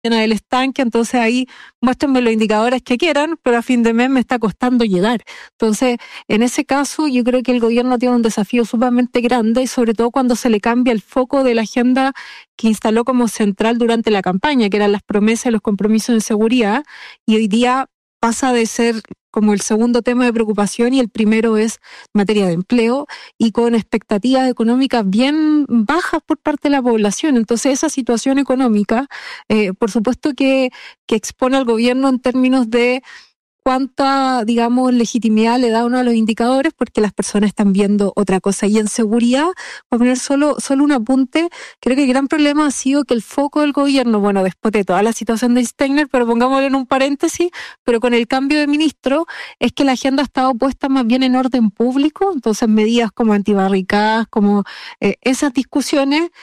del estanque, entonces ahí muéstrenme los indicadores que quieran, pero a fin de mes me está costando llegar. Entonces, en ese caso, yo creo que el gobierno tiene un desafío sumamente grande, y sobre todo cuando se le cambia el foco de la agenda que instaló como central durante la campaña, que eran las promesas y los compromisos de seguridad, y hoy día pasa de ser como el segundo tema de preocupación y el primero es materia de empleo y con expectativas económicas bien bajas por parte de la población. Entonces esa situación económica, por supuesto que expone al gobierno en términos de cuánta, digamos, legitimidad le da uno a los indicadores, porque las personas están viendo otra cosa. Y en seguridad, para poner solo un apunte, creo que el gran problema ha sido que el foco del gobierno, bueno, después de toda la situación de Steiner, pero pongámoslo en un paréntesis, pero con el cambio de ministro, es que la agenda ha estado puesta más bien en orden público, entonces medidas como antibarricadas, como esas discusiones,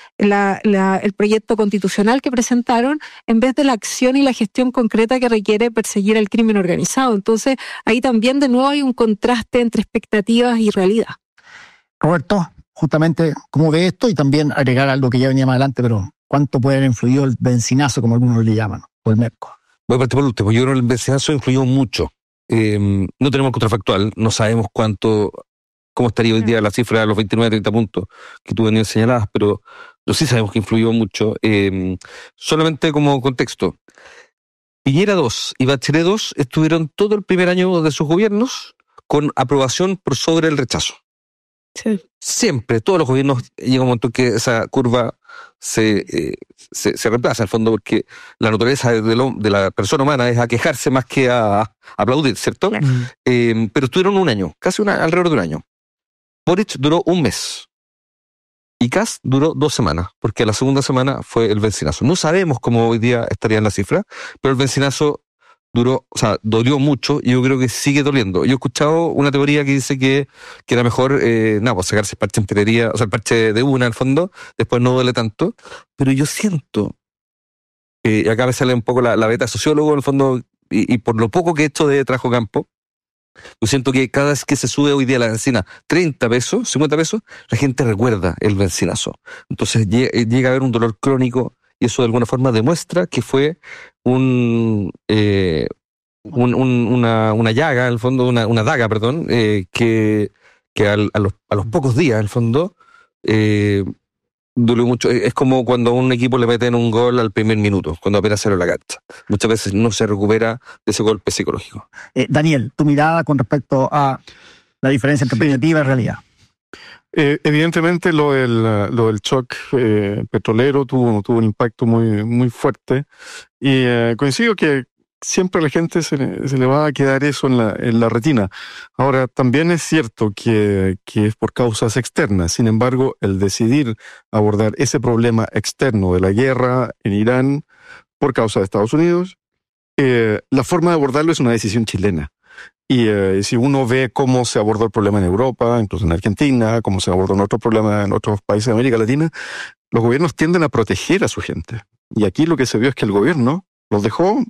el proyecto constitucional que presentaron, en vez de la acción y la gestión concreta que requiere perseguir el crimen organizado. Entonces, ahí también de nuevo hay un contraste entre expectativas y realidad. Roberto, justamente, ¿cómo ve esto? Y también agregar algo que ya venía más adelante, pero ¿cuánto puede haber influido el benzinazo, como algunos le llaman, o el Merco? Voy a partir por el último. Yo creo que el benzinazo influyó mucho. No tenemos contrafactual, no sabemos cómo estaría hoy día la cifra de los 29, 30 puntos que tú venías señaladas, pero sí sabemos que influyó mucho. Solamente como contexto, Piñera 2 y Bachelet 2 estuvieron todo el primer año de sus gobiernos con aprobación por sobre el rechazo. Sí. Siempre, todos los gobiernos llega un momento en que esa curva se reemplaza, en el fondo, porque la naturaleza de la persona humana es a quejarse más que a aplaudir, ¿cierto? Claro. Pero estuvieron un año, alrededor de un año. Boric duró un mes. Y Kast duró 2 semanas, porque la segunda semana fue el benzinazo. No sabemos cómo hoy día estarían las cifras, pero el benzinazo dolió mucho y yo creo que sigue doliendo. Yo he escuchado una teoría que dice que era mejor sacarse el parche en pelería, o sea, el parche de una al fondo, después no duele tanto, pero yo siento, y acá me sale un poco la beta sociólogo en el fondo, y por lo poco que he hecho de trabajo campo, yo siento que cada vez que se sube hoy día la benzina 30 pesos, 50 pesos, la gente recuerda el benzinazo. Entonces llega a haber un dolor crónico y eso de alguna forma demuestra que fue una llaga, en el fondo, una daga, perdón, que a los pocos días, en el fondo, dolió mucho. Es como cuando a un equipo le meten un gol al primer minuto, cuando apenas sale la cancha. Muchas veces no se recupera de ese golpe psicológico. Daniel, tu mirada con respecto a la diferencia entre expectativa y realidad. Evidentemente lo del shock petrolero tuvo un impacto muy, muy fuerte y coincido que siempre a la gente se le va a quedar eso en la retina. Ahora, también es cierto que es por causas externas. Sin embargo, el decidir abordar ese problema externo de la guerra en Irán por causa de Estados Unidos, la forma de abordarlo es una decisión chilena. Y si uno ve cómo se abordó el problema en Europa, incluso en Argentina, cómo se abordó en otros problemas en otros países de América Latina, los gobiernos tienden a proteger a su gente. Y aquí lo que se vio es que el gobierno los dejó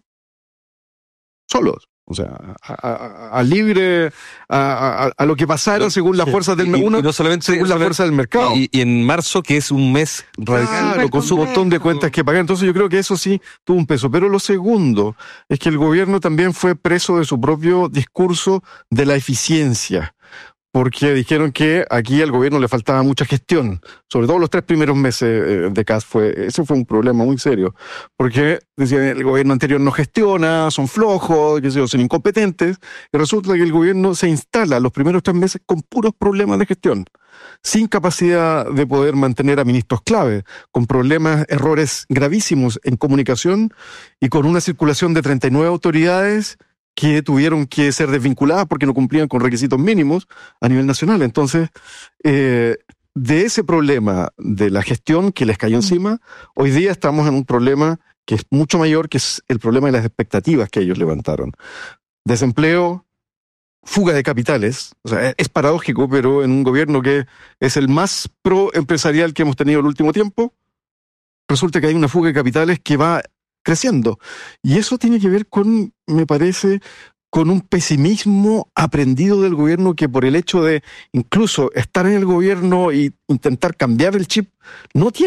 solos, o sea, a libre, a lo que pasara según las fuerzas del mercado, no solamente según la fuerza del mercado. Y en marzo, que es un mes radical, claro, con su montón de cuentas que pagar. Entonces yo creo que eso sí tuvo un peso. Pero lo segundo es que el gobierno también fue preso de su propio discurso de la eficiencia. Porque dijeron que aquí al gobierno le faltaba mucha gestión, sobre todo los 3 primeros meses de Kast. Ese fue un problema muy serio, porque decían el gobierno anterior no gestiona, son flojos, son incompetentes, y resulta que el gobierno se instala los primeros 3 meses con puros problemas de gestión, sin capacidad de poder mantener a ministros clave, con problemas, errores gravísimos en comunicación y con una circulación de 39 autoridades que tuvieron que ser desvinculadas porque no cumplían con requisitos mínimos a nivel nacional. Entonces, de ese problema de la gestión que les cayó encima, hoy día estamos en un problema que es mucho mayor, que es el problema de las expectativas que ellos levantaron. Desempleo, fuga de capitales, o sea, es paradójico, pero en un gobierno que es el más pro-empresarial que hemos tenido el último tiempo, resulta que hay una fuga de capitales que va creciendo. Y eso tiene que ver con, me parece, con un pesimismo aprendido del gobierno que por el hecho de incluso estar en el gobierno e intentar cambiar el chip, no tienen.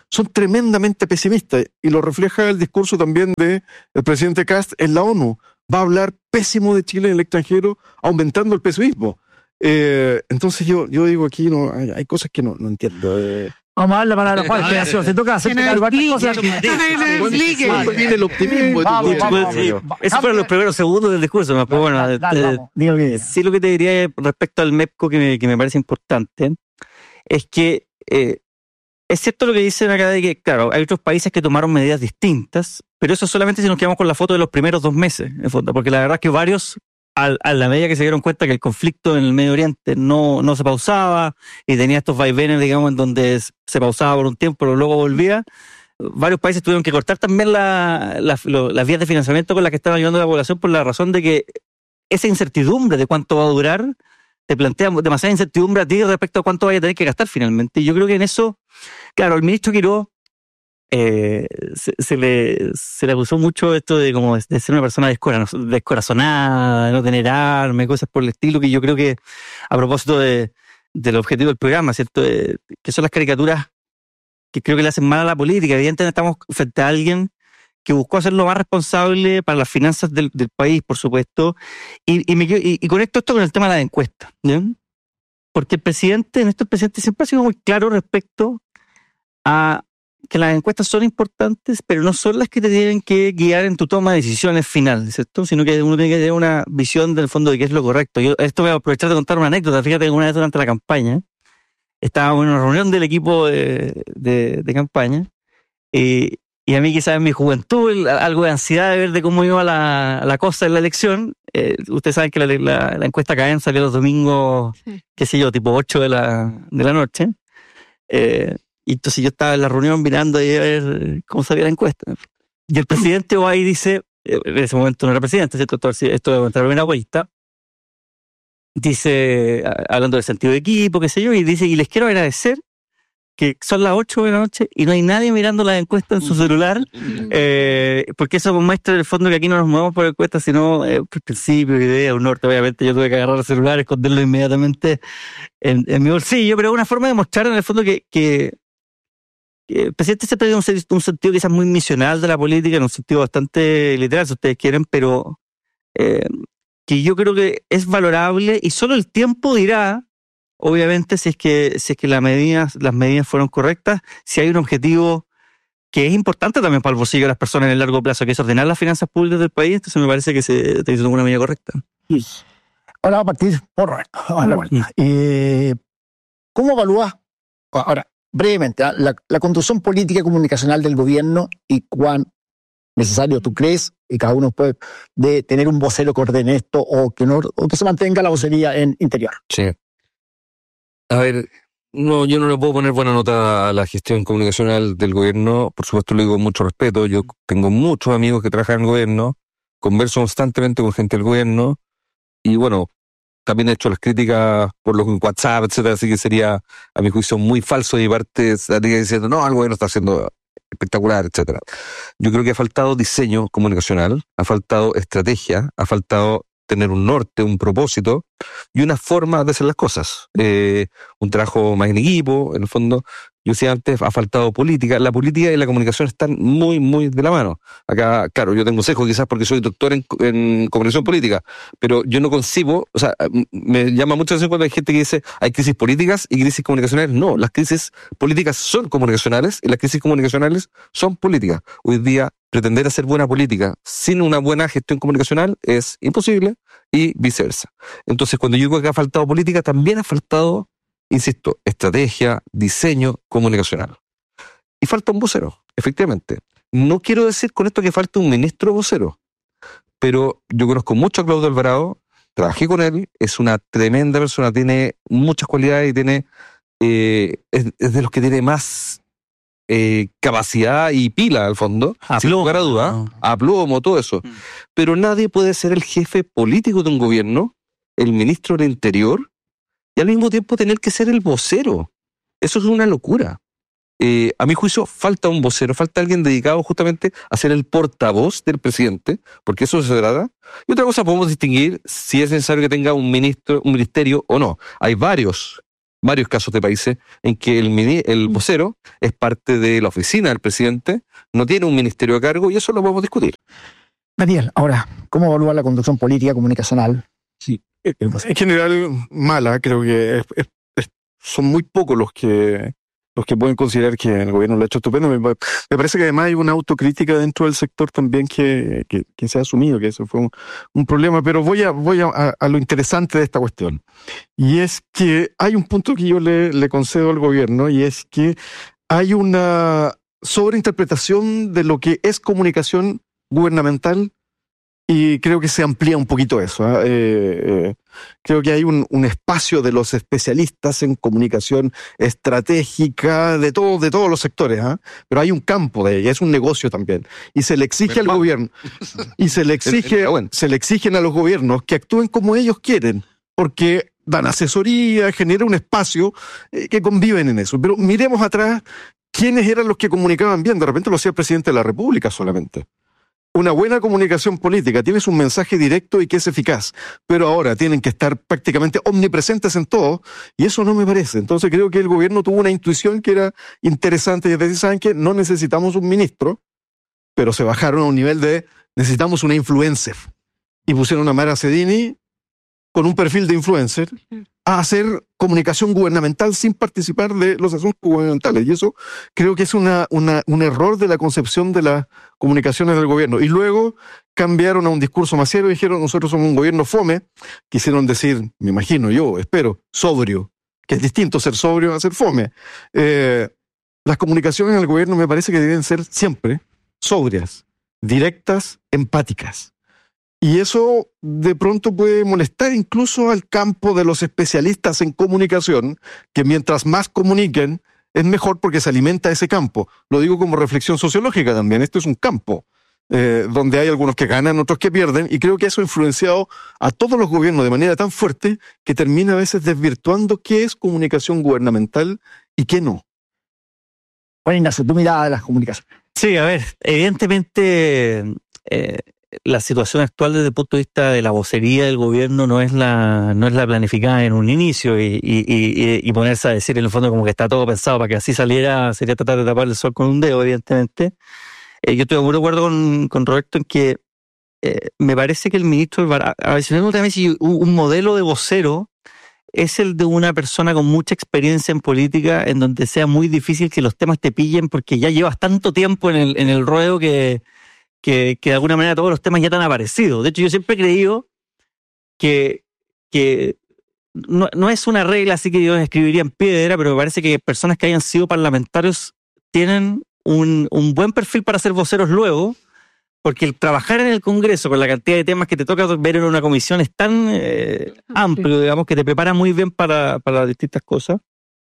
son tremendamente pesimistas, y lo refleja el discurso también del presidente Kast en la ONU. Va a hablar pésimo de Chile en el extranjero, aumentando el pesimismo. Entonces yo digo aquí, no hay cosas que no entiendo. Vamos a dar la palabra a Juan, que se toca hacer varias cosas. Viene el optimismo. Esos fueron los primeros segundos del discurso. Pero bueno, sí, lo que te diría respecto al MEPCO que me parece importante es que es cierto lo que dicen acá de que, claro, hay otros países que tomaron medidas distintas, pero eso solamente si nos quedamos con la foto de los primeros 2 meses, en fondo, porque la verdad es que varios, a la medida que se dieron cuenta que el conflicto en el Medio Oriente no se pausaba y tenía estos vaivenes, digamos, en donde se pausaba por un tiempo, pero luego volvía, varios países tuvieron que cortar también las vías de financiamiento con las que estaban ayudando a la población, por la razón de que esa incertidumbre de cuánto va a durar te plantea demasiada incertidumbre a ti respecto a cuánto vaya a tener que gastar finalmente. Y yo creo que en eso, claro, el ministro Quirós se le acusó mucho esto de como de ser una persona descorazonada, de no tener armas, cosas por el estilo, que yo creo que a propósito del objetivo del programa, ¿cierto? Que son las caricaturas que creo que le hacen mal a la política. Evidentemente estamos frente a alguien que buscó hacerlo más responsable para las finanzas del país, por supuesto, y conecto esto con el tema de las encuestas, ¿ya? Porque el presidente siempre ha sido muy claro respecto a que las encuestas son importantes, pero no son las que te tienen que guiar en tu toma de decisiones finales, ¿cierto? Sino que uno tiene que tener una visión del fondo de qué es lo correcto. Yo esto voy a aprovechar de contar una anécdota. Fíjate que una vez durante la campaña estábamos en una reunión del equipo de campaña, y a mí quizás en mi juventud algo de ansiedad de ver de cómo iba la cosa en la elección. Ustedes saben que la encuesta CAEN salió los domingos, qué sé yo, tipo 8 de la noche. Y entonces yo estaba en la reunión mirando ahí a ver cómo salía la encuesta. Y el presidente ahí dice, en ese momento no era presidente, ¿cierto? Esto de la primera vuelta, dice, hablando del sentido de equipo, qué sé yo, y dice, y les quiero agradecer que son las 8 de la noche y no hay nadie mirando las encuestas en su celular, porque eso muestra en el fondo que aquí no nos movemos por encuestas, sino por principio, idea, un norte. Obviamente yo tuve que agarrar el celular, esconderlo inmediatamente en mi bolsillo, pero es una forma de mostrar en el fondo que el presidente siempre tiene un sentido quizás muy misional de la política, en un sentido bastante literal, si ustedes quieren, pero que yo creo que es valorable, y solo el tiempo dirá, obviamente, si es que las medidas fueron correctas, si hay un objetivo que es importante también para el bolsillo de las personas en el largo plazo, que es ordenar las finanzas públicas del país. Entonces me parece que se hizo una medida correcta. Ahora vamos a partir por Roberto. ¿Cómo evalúas, ahora, brevemente, la conducción política y comunicacional del gobierno, y cuán necesario tú crees, y cada uno puede, de tener un vocero que ordene esto, o que se mantenga la vocería en interior? Sí. A ver, no, yo no le puedo poner buena nota a la gestión comunicacional del gobierno. Por supuesto, le digo con mucho respeto. Yo tengo muchos amigos que trabajan en el gobierno, converso constantemente con gente del gobierno, y bueno, también he hecho las críticas por los WhatsApp, etcétera, así que sería, a mi juicio, muy falso de mi parte salir diciendo, no, el gobierno está haciendo espectacular, etcétera. Yo creo que ha faltado diseño comunicacional, ha faltado estrategia, ha faltado tener un norte, un propósito y una forma de hacer las cosas. Un trabajo más en equipo, en el fondo. Yo decía antes, ha faltado política. La política y la comunicación están muy, muy de la mano. Acá, claro, yo tengo sesgo quizás porque soy doctor en comunicación política, pero yo no concibo, o sea, me llama mucho la atención cuando hay gente que dice hay crisis políticas y crisis comunicacionales. No, las crisis políticas son comunicacionales y las crisis comunicacionales son políticas. Hoy día, pretender hacer buena política sin una buena gestión comunicacional es imposible, y viceversa. Entonces, cuando yo digo que ha faltado política, también ha faltado, insisto, estrategia, diseño comunicacional. Y falta un vocero, efectivamente. No quiero decir con esto que falta un ministro vocero, pero yo conozco mucho a Claudio Alvarado, trabajé con él, es una tremenda persona, tiene muchas cualidades y tiene es de los que tiene más capacidad y pila al fondo, sin lugar a duda, aplomo, todo eso. Pero nadie puede ser el jefe político de un gobierno, el ministro del Interior, y al mismo tiempo tener que ser el vocero. Eso es una locura. A mi juicio falta un vocero, falta alguien dedicado justamente a ser el portavoz del presidente, porque eso se trata. Y otra cosa, podemos distinguir si es necesario que tenga un ministerio o no. Hay varios varios casos de países en que el vocero es parte de la oficina del presidente, no tiene un ministerio a cargo, y eso lo podemos discutir. Daniel, ahora, ¿cómo evalúa la conducción política comunicacional? Sí, en general mala. Creo que son muy pocos los que pueden considerar que el gobierno lo ha hecho estupendo. Me parece que además hay una autocrítica dentro del sector también que se ha asumido, que eso fue un problema. Pero voy a lo interesante de esta cuestión. Y es que hay un punto que yo le concedo al gobierno, y es que hay una sobreinterpretación de lo que es comunicación gubernamental, y creo que se amplía un poquito eso. Creo que hay un espacio de los especialistas en comunicación estratégica de todos los sectores, pero hay un campo de ella, es un negocio también, y se le exige al gobierno, y se le exigen a los gobiernos que actúen como ellos quieren, porque dan asesoría, genera un espacio que conviven en eso. Pero miremos atrás, ¿quiénes eran los que comunicaban bien? De repente lo hacía el presidente de la República solamente. Una buena comunicación política, tienes un mensaje directo y que es eficaz, pero ahora tienen que estar prácticamente omnipresentes en todo, y eso no me parece. Entonces creo que el gobierno tuvo una intuición que era interesante, y es decir, ¿saben qué? No necesitamos un ministro, pero se bajaron a un nivel de necesitamos una influencer, y pusieron a Mara Cedini con un perfil de influencer a hacer comunicación gubernamental sin participar de los asuntos gubernamentales. Y eso creo que es un error de la concepción de las comunicaciones del gobierno. Y luego cambiaron a un discurso más serio y dijeron, nosotros somos un gobierno fome. Quisieron decir, me imagino yo, espero, sobrio, que es distinto ser sobrio a ser fome. Las comunicaciones en el gobierno me parece que deben ser siempre sobrias, directas, empáticas. Y eso de pronto puede molestar incluso al campo de los especialistas en comunicación, que mientras más comuniquen es mejor porque se alimenta ese campo. Lo digo como reflexión sociológica también. Esto es un campo donde hay algunos que ganan, otros que pierden, y creo que eso ha influenciado a todos los gobiernos de manera tan fuerte que termina a veces desvirtuando qué es comunicación gubernamental y qué no. Bueno, Ignacio, tu mirada de las comunicaciones. Sí, a ver, evidentemente la situación actual desde el punto de vista de la vocería del gobierno no es la planificada en un inicio, y ponerse a decir en el fondo como que está todo pensado para que así saliera sería tratar de tapar el sol con un dedo, evidentemente. Yo estoy muy de acuerdo con Roberto en que me parece que el ministro Alvarado, a ver, si un modelo de vocero es el de una persona con mucha experiencia en política, en donde sea muy difícil que los temas te pillen porque ya llevas tanto tiempo en el ruedo que de alguna manera todos los temas ya te han aparecido. De hecho, yo siempre he creído que no es una regla así que yo escribiría en piedra, pero me parece que personas que hayan sido parlamentarios tienen un buen perfil para ser voceros luego, porque el trabajar en el Congreso con la cantidad de temas que te toca ver en una comisión es tan amplio, digamos, que te prepara muy bien para las distintas cosas.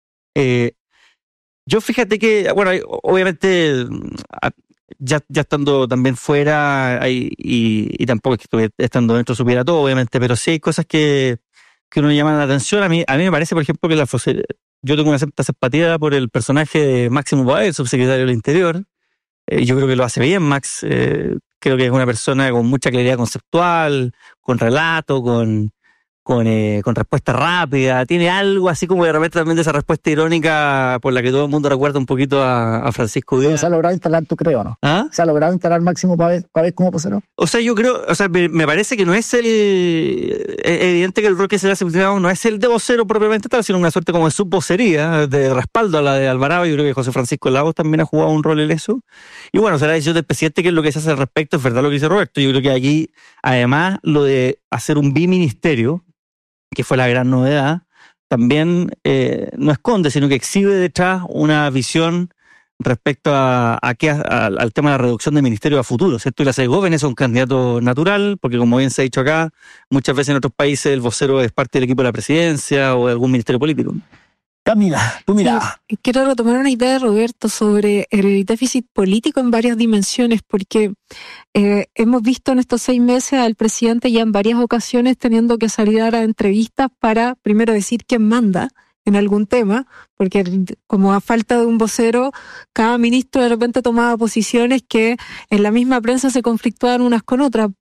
Yo fíjate que, bueno, obviamente ya estando también fuera y tampoco es que estuve estando dentro supiera todo, obviamente, pero sí hay cosas que uno llaman la atención. A mí me parece, por ejemplo, que yo tengo una cierta simpatía por el personaje de Máximo Páez, subsecretario del Interior. Yo creo que lo hace bien, Max. Creo que es una persona con mucha claridad conceptual, con relato, con respuesta rápida. Tiene algo así como de repente también de esa respuesta irónica por la que todo el mundo recuerda un poquito a Francisco Díaz. ¿Se ha logrado instalar, tú creo, no? ¿Ah? ¿Se ha logrado instalar Máximo Páez como vocero? O sea, yo creo, me parece que no es es evidente que el rol que se le hace no es el de vocero propiamente tal, sino una suerte como de subvocería, de respaldo a la de Alvarado. Yo creo que José Francisco Lagos también ha jugado un rol en eso. Y bueno, será decisión del presidente qué es lo que se hace al respecto. Es verdad lo que dice Roberto. Yo creo que aquí, además, lo de hacer un biministerio, que fue la gran novedad, también no esconde, sino que exhibe detrás una visión respecto al tema de la reducción de ministerios a futuro, ¿cierto? Y la Segovia es un candidato natural, porque como bien se ha dicho acá, muchas veces en otros países el vocero es parte del equipo de la presidencia o de algún ministerio político. Camila, tú mirá. Sí, quiero retomar una idea de Roberto sobre el déficit político en varias dimensiones, porque hemos visto en estos 6 meses al presidente ya en varias ocasiones teniendo que salir a entrevistas para primero decir quién manda en algún tema, porque como a falta de un vocero, cada ministro de repente tomaba posiciones que en la misma prensa se conflictuaban unas con otras.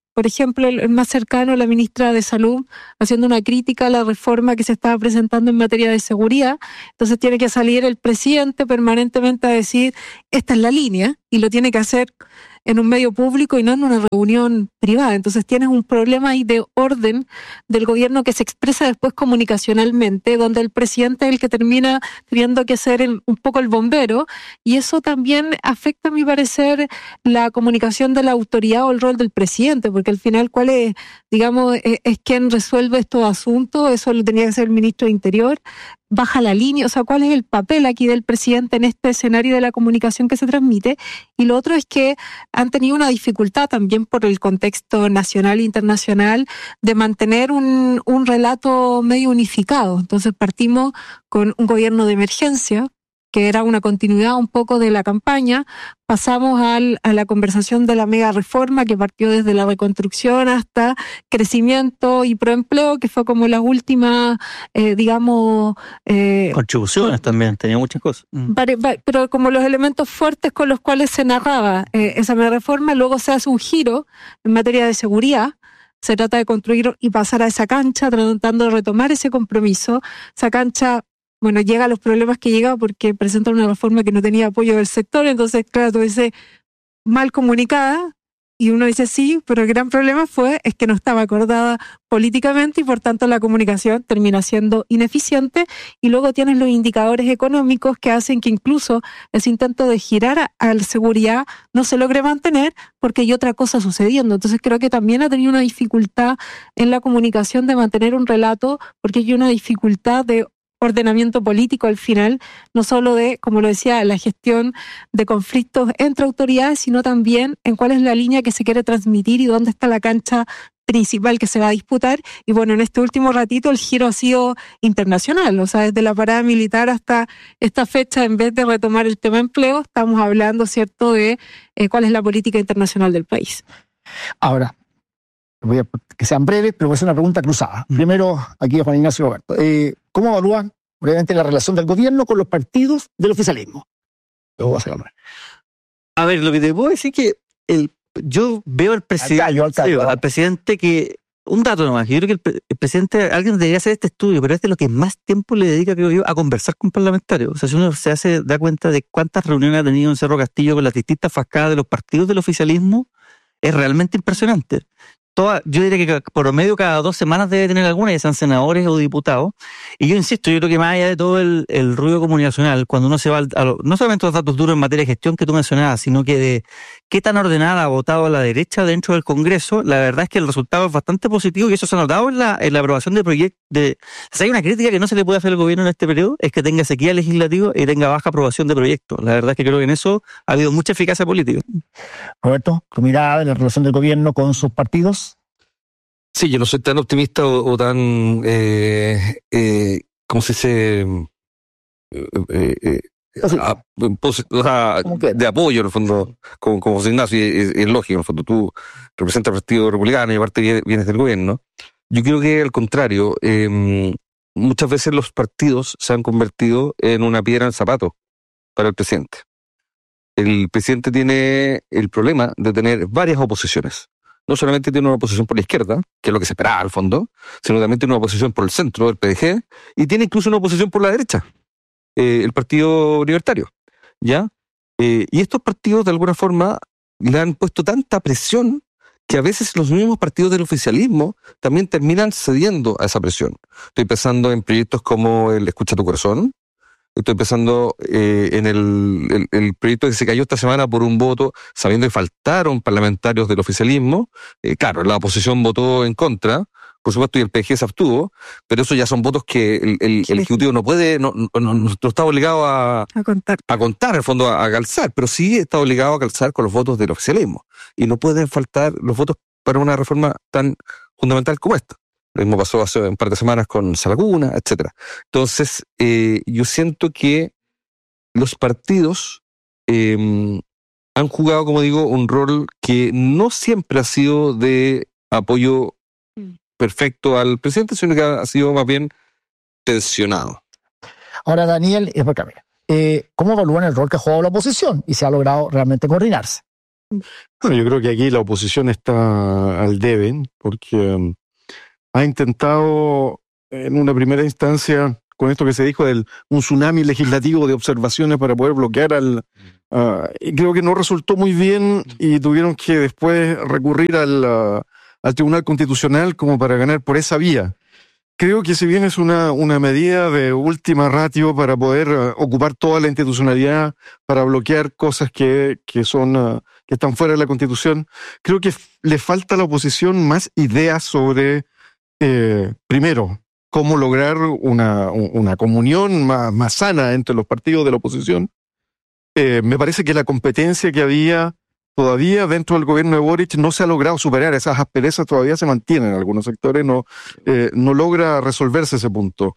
por ejemplo, el más cercano, la ministra de Salud, haciendo una crítica a la reforma que se estaba presentando en materia de seguridad. Entonces tiene que salir el presidente permanentemente a decir, esta es la línea, y lo tiene que hacer en un medio público y no en una reunión privada. Entonces tienes un problema ahí de orden del gobierno que se expresa después comunicacionalmente, donde el presidente es el que termina teniendo que ser un poco el bombero, y eso también afecta, a mi parecer, la comunicación de la autoridad o el rol del presidente, porque al final, ¿cuál es? Digamos, es quien resuelve estos asuntos, eso lo tenía que ser el ministro de Interior, baja la línea, o sea, ¿cuál es el papel aquí del presidente en este escenario de la comunicación que se transmite? Y lo otro es que han tenido una dificultad también por el contexto nacional e internacional de mantener un relato medio unificado. Entonces partimos con un gobierno de emergencia, que era una continuidad un poco de la campaña, pasamos a la conversación de la mega reforma que partió desde la reconstrucción hasta crecimiento y proempleo, que fue como la última, contribuciones también, tenía muchas cosas. Pero como los elementos fuertes con los cuales se narraba esa mega reforma. Luego se hace un giro en materia de seguridad. Se trata de construir y pasar a esa cancha, tratando de retomar ese compromiso. Esa cancha, bueno, llega a los problemas que llega porque presenta una reforma que no tenía apoyo del sector. Entonces, claro, tú dices, mal comunicada, y uno dice sí, pero el gran problema es que no estaba acordada políticamente y por tanto la comunicación termina siendo ineficiente. Y luego tienes los indicadores económicos que hacen que incluso ese intento de girar a la seguridad no se logre mantener porque hay otra cosa sucediendo. Entonces creo que también ha tenido una dificultad en la comunicación de mantener un relato, porque hay una dificultad de ordenamiento político al final, no solo de, como lo decía, la gestión de conflictos entre autoridades, sino también en cuál es la línea que se quiere transmitir y dónde está la cancha principal que se va a disputar. Y bueno, en este último ratito el giro ha sido internacional, o sea, desde la parada militar hasta esta fecha, en vez de retomar el tema empleo, estamos hablando, ¿cierto?, de cuál es la política internacional del país. Ahora, voy a que sean breves, pero voy a hacer una pregunta cruzada. Primero, aquí a Juan Ignacio Roberto. ¿Cómo evalúan, brevemente, la relación del gobierno con los partidos del oficialismo? Luego vas a hablar. A ver, lo que te puedo decir es que yo veo al presidente, al presidente que, un dato nomás, yo creo que el presidente, alguien debería hacer este estudio, pero este es lo que más tiempo le dedica, creo yo, a conversar con parlamentarios. O sea, si uno da cuenta de cuántas reuniones ha tenido en Cerro Castillo con las distintas fachadas de los partidos del oficialismo, es realmente impresionante. Yo diría que por promedio cada 2 semanas debe tener alguna, ya sean senadores o diputados. Y yo insisto, yo creo que más allá de todo el ruido comunicacional, cuando uno se va no solamente los datos duros en materia de gestión que tú mencionabas, sino que de qué tan ordenada ha votado a la derecha dentro del Congreso, la verdad es que el resultado es bastante positivo y eso se ha notado en la aprobación de proyectos. Si hay una crítica que no se le puede hacer al gobierno en este periodo, es que tenga sequía legislativa y tenga baja aprobación de proyectos. La verdad es que creo que en eso ha habido mucha eficacia política. Roberto, tu mirada de la relación del gobierno con sus partidos. Sí, yo no soy tan optimista o tan, ¿cómo se dice? De apoyo, en el fondo, como José Ignacio, es lógico, en el fondo, tú representas al Partido Republicano y aparte vienes del gobierno. Yo creo que al contrario, muchas veces los partidos se han convertido en una piedra en el zapato para el presidente. El presidente tiene el problema de tener varias oposiciones. No solamente tiene una oposición por la izquierda, que es lo que se esperaba al fondo, sino también tiene una oposición por el centro, el PDG, y tiene incluso una oposición por la derecha, el Partido Libertario, ¿ya? Y estos partidos, de alguna forma, le han puesto tanta presión que a veces los mismos partidos del oficialismo también terminan cediendo a esa presión. Estoy pensando en proyectos como el Escucha tu Corazón. Estoy pensando en el proyecto que se cayó esta semana por un voto, sabiendo que faltaron parlamentarios del oficialismo. Claro, la oposición votó en contra, por supuesto, y el PG se abstuvo, pero eso ya son votos que el Ejecutivo no puede, no está obligado a contar, en el fondo, a calzar, pero sí está obligado a calzar con los votos del oficialismo. Y no pueden faltar los votos para una reforma tan fundamental como esta. Lo mismo pasó hace un par de semanas con Salaguna, etcétera. Entonces, yo siento que los partidos han jugado, como digo, un rol que no siempre ha sido de apoyo perfecto al presidente, sino que ha sido más bien tensionado. Ahora, Daniel, ¿cómo evalúan el rol que ha jugado la oposición y si ha logrado realmente coordinarse? Bueno, yo creo que aquí la oposición está al debe, porque ha intentado en una primera instancia, con esto que se dijo un tsunami legislativo de observaciones para poder bloquear y creo que no resultó muy bien y tuvieron que después recurrir al Tribunal Constitucional como para ganar por esa vía. Creo que si bien es una medida de última ratio para poder ocupar toda la institucionalidad, para bloquear cosas que están fuera de la Constitución, creo que le falta a la oposición más ideas sobre, primero, cómo lograr una comunión más sana entre los partidos de la oposición. Me parece que la competencia que había todavía dentro del gobierno de Boric no se ha logrado superar, esas asperezas todavía se mantienen en algunos sectores, no logra resolverse ese punto.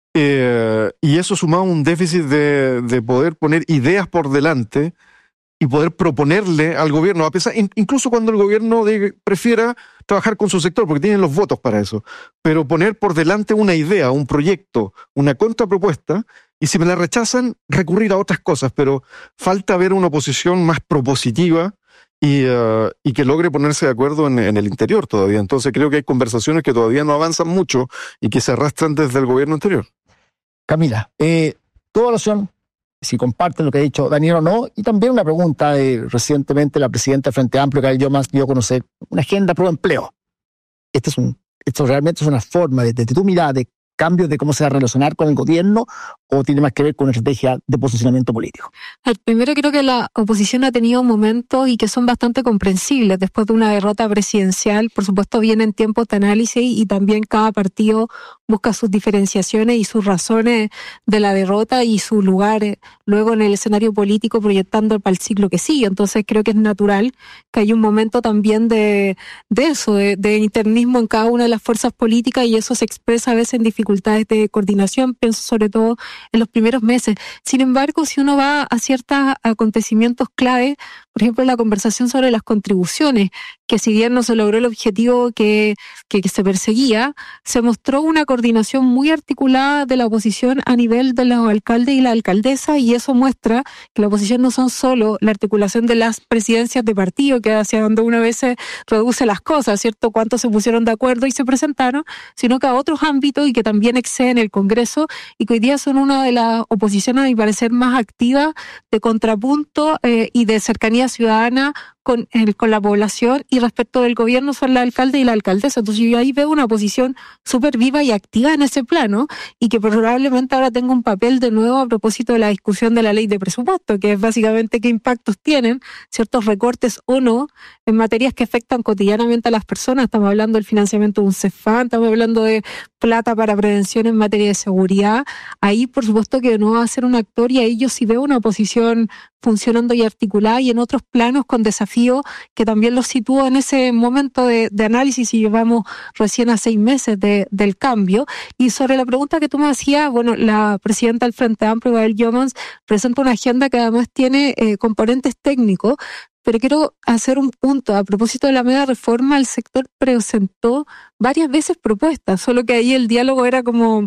Y eso sumado a un déficit de poder poner ideas por delante y poder proponerle al gobierno, a pesar, incluso cuando el gobierno prefiera trabajar con su sector, porque tienen los votos para eso, pero poner por delante una idea, un proyecto, una contrapropuesta, y si me la rechazan, recurrir a otras cosas, pero falta ver una oposición más propositiva y que logre ponerse de acuerdo en el interior todavía. Entonces creo que hay conversaciones que todavía no avanzan mucho y que se arrastran desde el gobierno anterior. Camila, tu evaluación, si comparten lo que ha dicho Daniel o no, y también una pregunta recientemente la presidenta del Frente Amplio, Kael Jomans, dio a conocer una agenda pro empleo. Esto realmente es una forma, desde tu mirada, de cambios de cómo se va a relacionar con el gobierno, o tiene más que ver con una estrategia de posicionamiento político? Primero, creo que la oposición ha tenido momentos y que son bastante comprensibles después de una derrota presidencial. Por supuesto, vienen tiempos de análisis y también cada partido busca sus diferenciaciones y sus razones de la derrota y su lugar luego en el escenario político, proyectando para el ciclo que sigue. Entonces creo que es natural que haya un momento también de eso, de internismo en cada una de las fuerzas políticas, y eso se expresa a veces en dificultades de coordinación, pienso sobre todo en los primeros meses. Sin embargo, si uno va a ciertos acontecimientos clave, por ejemplo, la conversación sobre las contribuciones, que si bien no se logró el objetivo que se perseguía, se mostró una coordinación muy articulada de la oposición a nivel de los alcaldes y la alcaldesa, y eso muestra que la oposición no son solo la articulación de las presidencias de partido, que hacia donde una vez se reduce las cosas, ¿cierto? Cuántos se pusieron de acuerdo y se presentaron, sino que a otros ámbitos y que también exceden el Congreso, y que hoy día son una de las oposiciones, a mi parecer, más activas de contrapunto y de cercanía ciudadana con la población, y respecto del gobierno son la alcalde y la alcaldesa. Entonces yo ahí veo una posición súper viva y activa en ese plano, y que probablemente ahora tenga un papel de nuevo a propósito de la discusión de la ley de presupuesto, que es básicamente qué impactos tienen ciertos recortes o no en materias que afectan cotidianamente a las personas. Estamos hablando del financiamiento de un CEFAM, estamos hablando de plata para prevención en materia de seguridad. Ahí por supuesto que no va a ser un actor, y ahí yo sí veo una posición funcionando y articulada, y en otros planos con desafíos que también los sitúo en ese momento de análisis, y llevamos recién a 6 meses del cambio. Y sobre la pregunta que tú me hacías, bueno, la presidenta del Frente Amplio, Kael Jomans, presenta una agenda que además tiene componentes técnicos, pero quiero hacer un punto. A propósito de la media reforma, el sector presentó varias veces propuestas, solo que ahí el diálogo era como...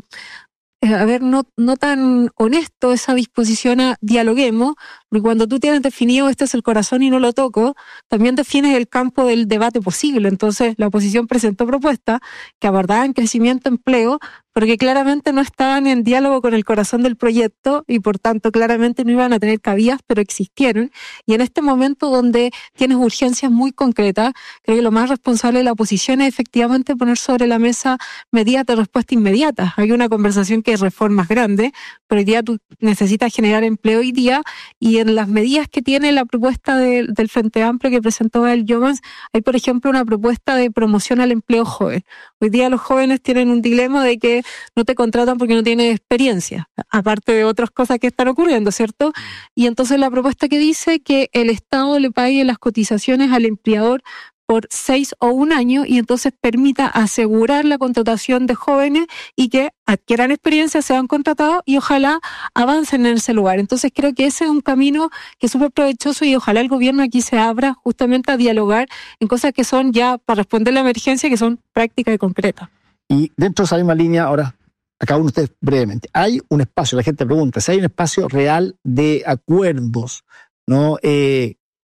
no tan honesto, esa disposición a dialoguemos, porque cuando tú tienes definido este es el corazón y no lo toco, también defines el campo del debate posible. Entonces la oposición presentó propuestas que abordaban crecimiento, empleo, pero que claramente no estaban en diálogo con el corazón del proyecto, y por tanto claramente no iban a tener cabidas, pero existieron. Y en este momento donde tienes urgencias muy concretas, creo que lo más responsable de la oposición es efectivamente poner sobre la mesa medidas de respuesta inmediata. Hay una conversación que es reformas grandes, pero hoy día tú necesitas generar empleo hoy día, y en las medidas que tiene la propuesta del Frente Amplio que presentó Kael Jomans, hay por ejemplo una propuesta de promoción al empleo joven. Hoy día los jóvenes tienen un dilema de que no te contratan porque no tienes experiencia, aparte de otras cosas que están ocurriendo, ¿cierto? Y entonces la propuesta que dice que el Estado le pague las cotizaciones al empleador por 6 o 1 año, y entonces permita asegurar la contratación de jóvenes y que adquieran experiencia, sean contratados y ojalá avancen en ese lugar. Entonces creo que ese es un camino que es súper provechoso, y ojalá el gobierno aquí se abra justamente a dialogar en cosas que son ya para responder la emergencia, que son prácticas y concretas. Y dentro de esa misma línea, ahora, a cada uno de ustedes brevemente, hay un espacio, la gente pregunta, si hay un espacio real de acuerdos, ¿no?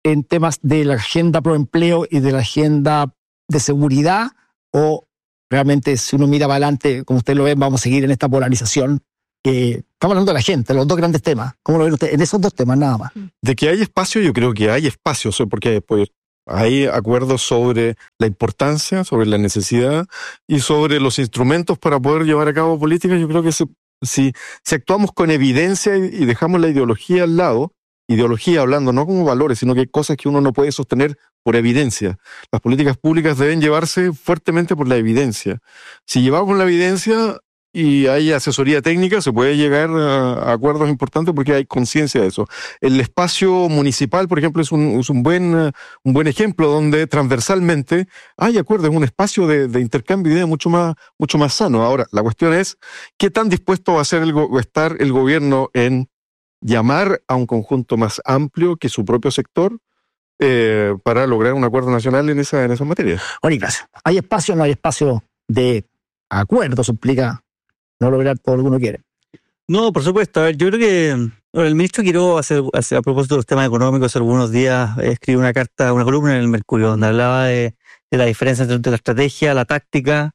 en temas de la agenda pro empleo y de la agenda de seguridad, o realmente si uno mira para adelante, como usted lo ve, vamos a seguir en esta polarización? Estamos hablando de la gente, los dos grandes temas. ¿Cómo lo ven ustedes? En esos dos temas nada más. De que hay espacio, yo creo que hay espacio, porque pues, hay acuerdos sobre la importancia, sobre la necesidad y sobre los instrumentos para poder llevar a cabo políticas. Yo creo que si actuamos con evidencia y dejamos la ideología al lado, ideología hablando no como valores, sino que hay cosas que uno no puede sostener por evidencia. Las políticas públicas deben llevarse fuertemente por la evidencia. Si llevamos la evidencia y hay asesoría técnica, se puede llegar a acuerdos importantes porque hay conciencia de eso. El espacio municipal, por ejemplo, es un buen ejemplo donde transversalmente hay acuerdos, es un espacio de intercambio de ideas mucho más sano. Ahora, la cuestión es, ¿qué tan dispuesto va a ser estar el gobierno en llamar a un conjunto más amplio que su propio sector para lograr un acuerdo nacional en esa materia? Bueno, Ignacio, ¿hay espacio o no hay espacio de acuerdo? Eso implica no lograr todo lo que uno quiere. No, por supuesto. A ver, yo creo que el ministro Quiró, a propósito de los temas económicos, hace algunos días escribió una columna en el Mercurio, donde hablaba de la diferencia entre la estrategia, la táctica.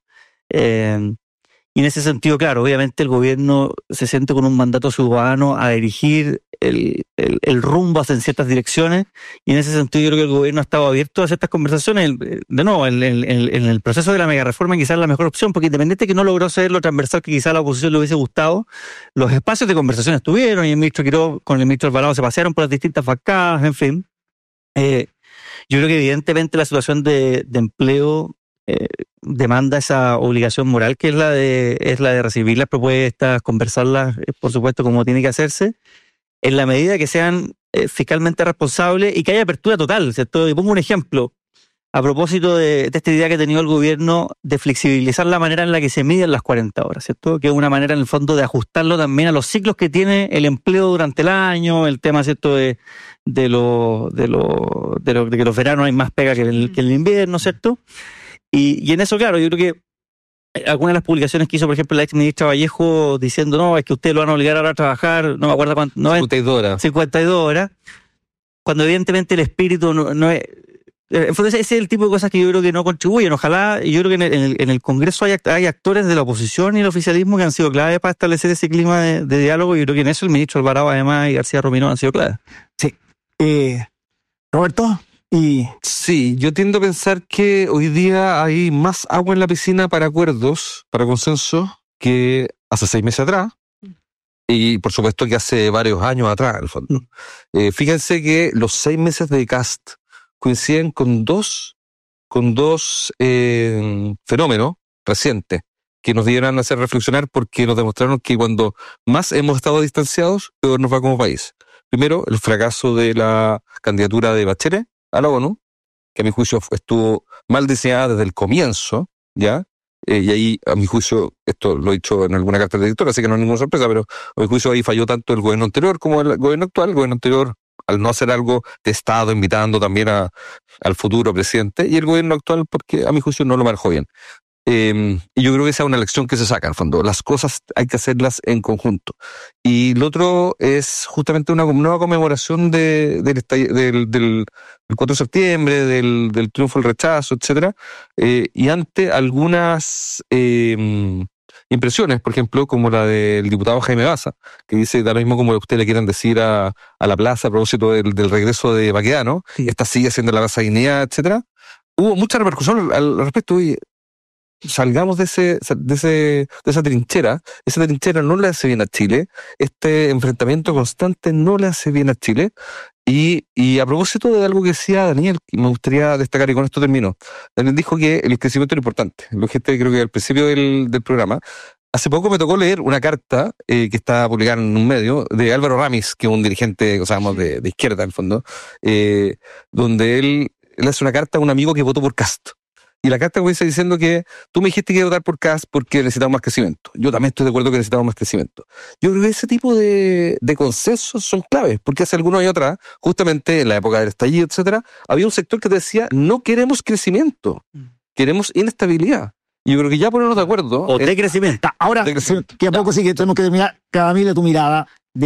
Y en ese sentido, claro, obviamente el gobierno se siente con un mandato ciudadano a dirigir el rumbo hacia ciertas direcciones, y en ese sentido yo creo que el gobierno ha estado abierto a ciertas conversaciones. De nuevo, en el proceso de la megareforma quizás la mejor opción, porque independiente que no logró ser lo transversal que quizás a la oposición le hubiese gustado, los espacios de conversación estuvieron, y el ministro Quiró con el ministro Alvarado se pasearon por las distintas bancadas, en fin. Yo creo que evidentemente la situación de empleo demanda esa obligación moral que es la de recibir las propuestas, conversarlas, por supuesto, como tiene que hacerse, en la medida que sean fiscalmente responsables y que haya apertura total, ¿cierto? Y pongo un ejemplo a propósito de esta idea que ha tenido el gobierno de flexibilizar la manera en la que se miden las 40 horas, ¿cierto? Que es una manera en el fondo de ajustarlo también a los ciclos que tiene el empleo durante el año, el tema, ¿cierto? De que los veranos hay más pega que el invierno, ¿cierto? Y en eso, claro, yo creo que algunas de las publicaciones que hizo, por ejemplo, la ex ministra Vallejo diciendo, no, es que ustedes lo van a obligar ahora a trabajar, no me acuerdo cuánto, 52 horas. 52 horas, cuando evidentemente el espíritu no es... Ese es el tipo de cosas que yo creo que no contribuyen. Ojalá, yo creo que en el Congreso hay actores de la oposición y el oficialismo que han sido clave para establecer ese clima de diálogo, y yo creo que en eso el ministro Alvarado, además, y García Rominó han sido clave. Sí. Roberto. Sí, yo tiendo a pensar que hoy día hay más agua en la piscina para acuerdos, para consenso, que hace 6 meses atrás, y por supuesto que hace varios años atrás, en el fondo. Fíjense que los 6 meses de Kast coinciden con dos fenómenos recientes que nos dieran a hacer reflexionar, porque nos demostraron que cuando más hemos estado distanciados, peor nos va como país. Primero, el fracaso de la candidatura de Bachelet a la ONU, que a mi juicio estuvo mal diseñada desde el comienzo, ¿ya? Y ahí, a mi juicio, esto lo he dicho en alguna carta de director, así que no es ninguna sorpresa, pero a mi juicio ahí falló tanto el gobierno anterior como el gobierno actual. El gobierno anterior, al no hacer algo de Estado, invitando también al futuro presidente, y el gobierno actual, porque a mi juicio no lo manejó bien. Y yo creo que esa es una lección que se saca, en el fondo. Las cosas hay que hacerlas en conjunto. Y lo otro es justamente una nueva conmemoración del 4 de septiembre, del triunfo del rechazo, etcétera. Y ante algunas impresiones, por ejemplo, como la del diputado Jaime Baza, que dice, da lo mismo como usted le quieran decir a la plaza a propósito del regreso de Baquedano, sí, esta sigue siendo la Plaza Dignidad, etcétera. Hubo mucha repercusión al respecto, y salgamos de esa trinchera. Esa trinchera no le hace bien a Chile. Este enfrentamiento constante no le hace bien a Chile. Y a propósito de algo que decía Daniel, me gustaría destacar, y con esto termino. Daniel dijo que el crecimiento era importante. Lo dijiste, creo que al principio del programa. Hace poco me tocó leer una carta que está publicada en un medio de Álvaro Ramis, que es un dirigente, o sea, de izquierda en el fondo, donde él hace una carta a un amigo que votó por Kast. Y la carta comienza diciendo que tú me dijiste que iba a votar por Kast porque necesitamos más crecimiento. Yo también estoy de acuerdo que necesitamos más crecimiento. Yo creo que ese tipo de consensos son claves, porque hace algunos años atrás, justamente en la época del estallido, etcétera, había un sector que decía, no queremos crecimiento, queremos inestabilidad. Y yo creo que ya ponernos de acuerdo... O de crecimiento. Ahora, que a poco sí que tenemos que terminar, Camila, tu mirada de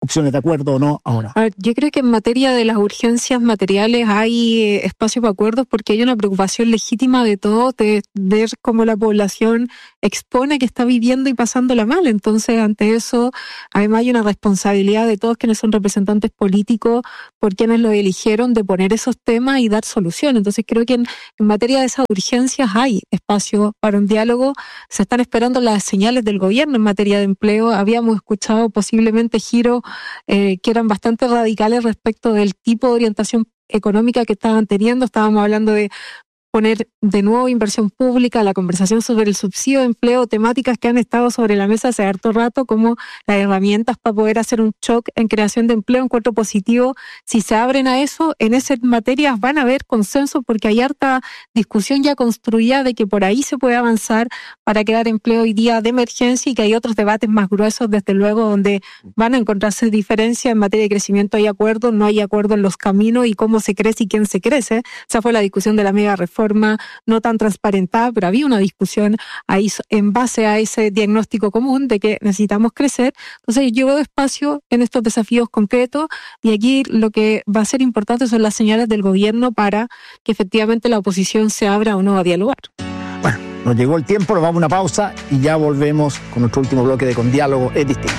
opciones de acuerdo o no ahora? A ver, yo creo que en materia de las urgencias materiales hay espacio para acuerdos porque hay una preocupación legítima de todos de ver cómo la población expone que está viviendo y pasándola mal. Entonces, ante eso, además hay una responsabilidad de todos quienes son representantes políticos por quienes lo eligieron de poner esos temas y dar solución. Entonces, creo que en materia de esas urgencias hay espacio para un diálogo. Se están esperando las señales del gobierno en materia de empleo. Habíamos escuchado posiblemente giros que eran bastante radicales respecto del tipo de orientación económica que estaban teniendo. Estábamos hablando de poner de nuevo inversión pública, la conversación sobre el subsidio de empleo, temáticas que han estado sobre la mesa hace harto rato, como las herramientas para poder hacer un shock en creación de empleo. Encuentro positivo. Si se abren a eso, en esas materias van a haber consenso porque hay harta discusión ya construida de que por ahí se puede avanzar para crear empleo hoy día de emergencia y que hay otros debates más gruesos, desde luego, donde van a encontrarse diferencias en materia de crecimiento. Hay acuerdo, no hay acuerdo en los caminos y cómo se crece y quién se crece. Esa fue la discusión de la mega reforma, no tan transparentada, pero había una discusión ahí en base a ese diagnóstico común de que necesitamos crecer. Entonces yo veo espacio en estos desafíos concretos y aquí lo que va a ser importante son las señales del gobierno para que efectivamente la oposición se abra o no a dialogar. Bueno, nos llegó el tiempo, nos vamos a una pausa y ya volvemos con nuestro último bloque de Con Diálogo es Distinto.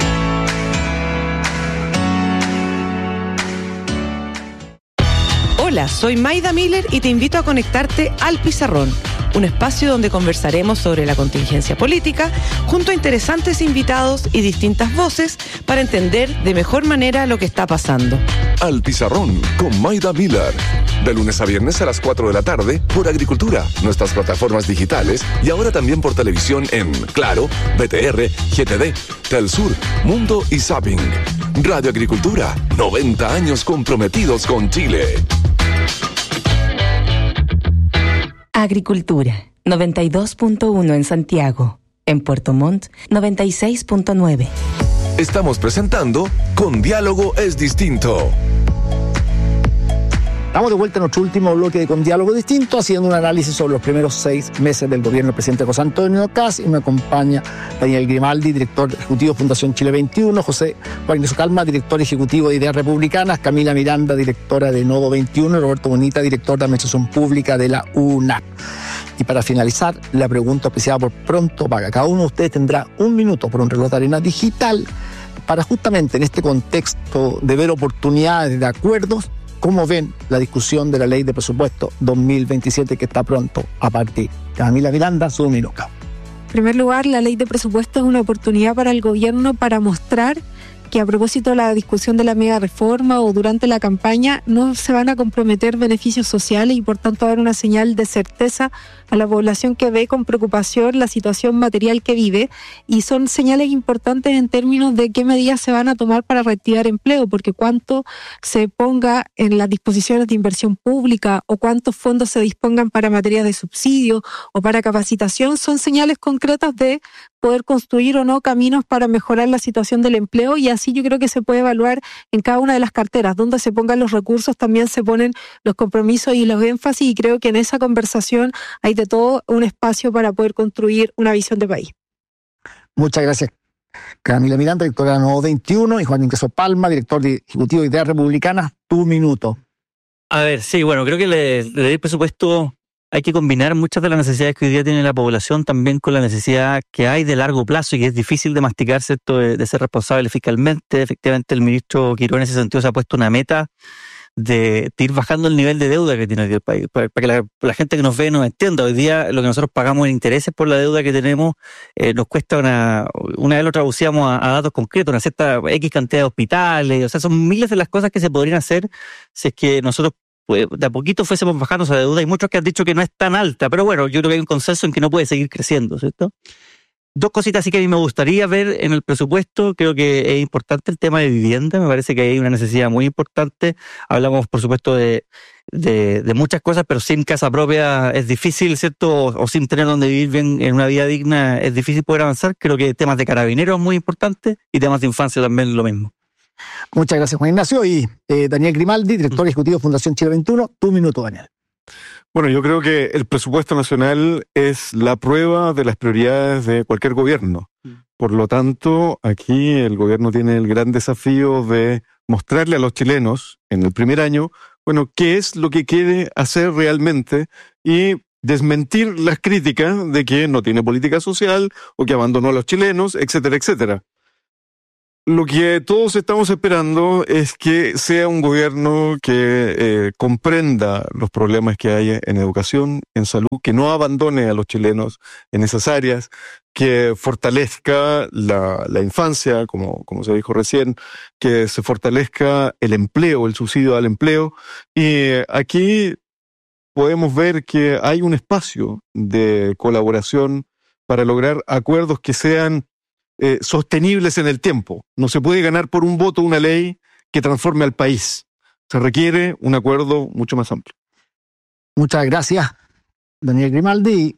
Hola, soy Maida Miller y te invito a conectarte al Pizarrón, un espacio donde conversaremos sobre la contingencia política junto a interesantes invitados y distintas voces para entender de mejor manera lo que está pasando. Al Pizarrón con Maida Miller. De lunes a viernes a las 4 de la tarde por Agricultura, nuestras plataformas digitales y ahora también por televisión en Claro, BTR, GTD, Telsur, Mundo y Zapping. Radio Agricultura, 90 años comprometidos con Chile. Agricultura, 92.1 en Santiago. En Puerto Montt, 96.9. Estamos presentando Con Diálogo es Distinto. Estamos de vuelta en nuestro último bloque de Con Diálogo Distinto, haciendo un análisis sobre los primeros 6 meses del gobierno del presidente José Antonio Kast, y me acompaña Daniel Grimaldi, director ejecutivo de Fundación Chile 21, José Juan Ignacio Calma, director ejecutivo de Ideas Republicanas, Camila Miranda, directora de Nodo 21, y Roberto Bonita, director de Administración Pública de la UNAP. Y para finalizar, la pregunta apreciada por Pronto Paga. Cada uno de ustedes tendrá 1 minuto por un reloj de arena digital para justamente en este contexto de ver oportunidades de acuerdos. ¿Cómo ven la discusión de la ley de presupuesto 2027 que está pronto a partir? Camila Miranda, su minuto. En primer lugar, la ley de presupuesto es una oportunidad para el gobierno para mostrar que a propósito de la discusión de la mega reforma o durante la campaña no se van a comprometer beneficios sociales y por tanto dar una señal de certeza a la población que ve con preocupación la situación material que vive, y son señales importantes en términos de qué medidas se van a tomar para reactivar empleo, porque cuánto se ponga en las disposiciones de inversión pública o cuántos fondos se dispongan para materias de subsidio o para capacitación son señales concretas de poder construir o no caminos para mejorar la situación del empleo, y así yo creo que se puede evaluar en cada una de las carteras. Donde se pongan los recursos también se ponen los compromisos y los énfasis, y creo que en esa conversación hay de todo un espacio para poder construir una visión de país. Muchas gracias, Camila Miranda, directora de Nodo 21, y Juan Ignacio Palma, director ejecutivo de Ideas Republicanas. Tu minuto. A ver, sí, bueno, creo que el presupuesto hay que combinar muchas de las necesidades que hoy día tiene la población también con la necesidad que hay de largo plazo y que es difícil de masticarse esto de ser responsable fiscalmente. Efectivamente, el ministro Quiró en ese sentido se ha puesto una meta de ir bajando el nivel de deuda que tiene hoy día el país, para que la gente que nos ve nos entienda. Hoy día lo que nosotros pagamos en intereses por la deuda que tenemos nos cuesta una vez lo traducíamos a datos concretos, una cierta X cantidad de hospitales, o sea, son miles de las cosas que se podrían hacer si es que nosotros de a poquito fuésemos bajando esa deuda. Hay muchos que han dicho que no es tan alta, pero bueno, yo creo que hay un consenso en que no puede seguir creciendo, ¿cierto? 2 cositas sí que a mí me gustaría ver en el presupuesto. Creo que es importante el tema de vivienda, me parece que hay una necesidad muy importante. Hablamos, por supuesto, de muchas cosas, pero sin casa propia es difícil, ¿cierto? O sin tener donde vivir bien en una vida digna es difícil poder avanzar. Creo que temas de carabineros es muy importante y temas de infancia también lo mismo. Muchas gracias, Juan Ignacio. Y Daniel Grimaldi, director ejecutivo de Fundación Chile 21. Tu minuto, Daniel. Bueno, yo creo que el presupuesto nacional es la prueba de las prioridades de cualquier gobierno. Por lo tanto, aquí el gobierno tiene el gran desafío de mostrarle a los chilenos en el primer año, bueno, qué es lo que quiere hacer realmente y desmentir las críticas de que no tiene política social o que abandonó a los chilenos, etcétera, etcétera. Lo que todos estamos esperando es que sea un gobierno que comprenda los problemas que hay en educación, en salud, que no abandone a los chilenos en esas áreas, que fortalezca la infancia, como se dijo recién, que se fortalezca el empleo, el subsidio al empleo. Y aquí podemos ver que hay un espacio de colaboración para lograr acuerdos que sean sostenibles en el tiempo. No se puede ganar por un voto una ley que transforme al país. Se requiere un acuerdo mucho más amplio. Muchas gracias, Daniel Grimaldi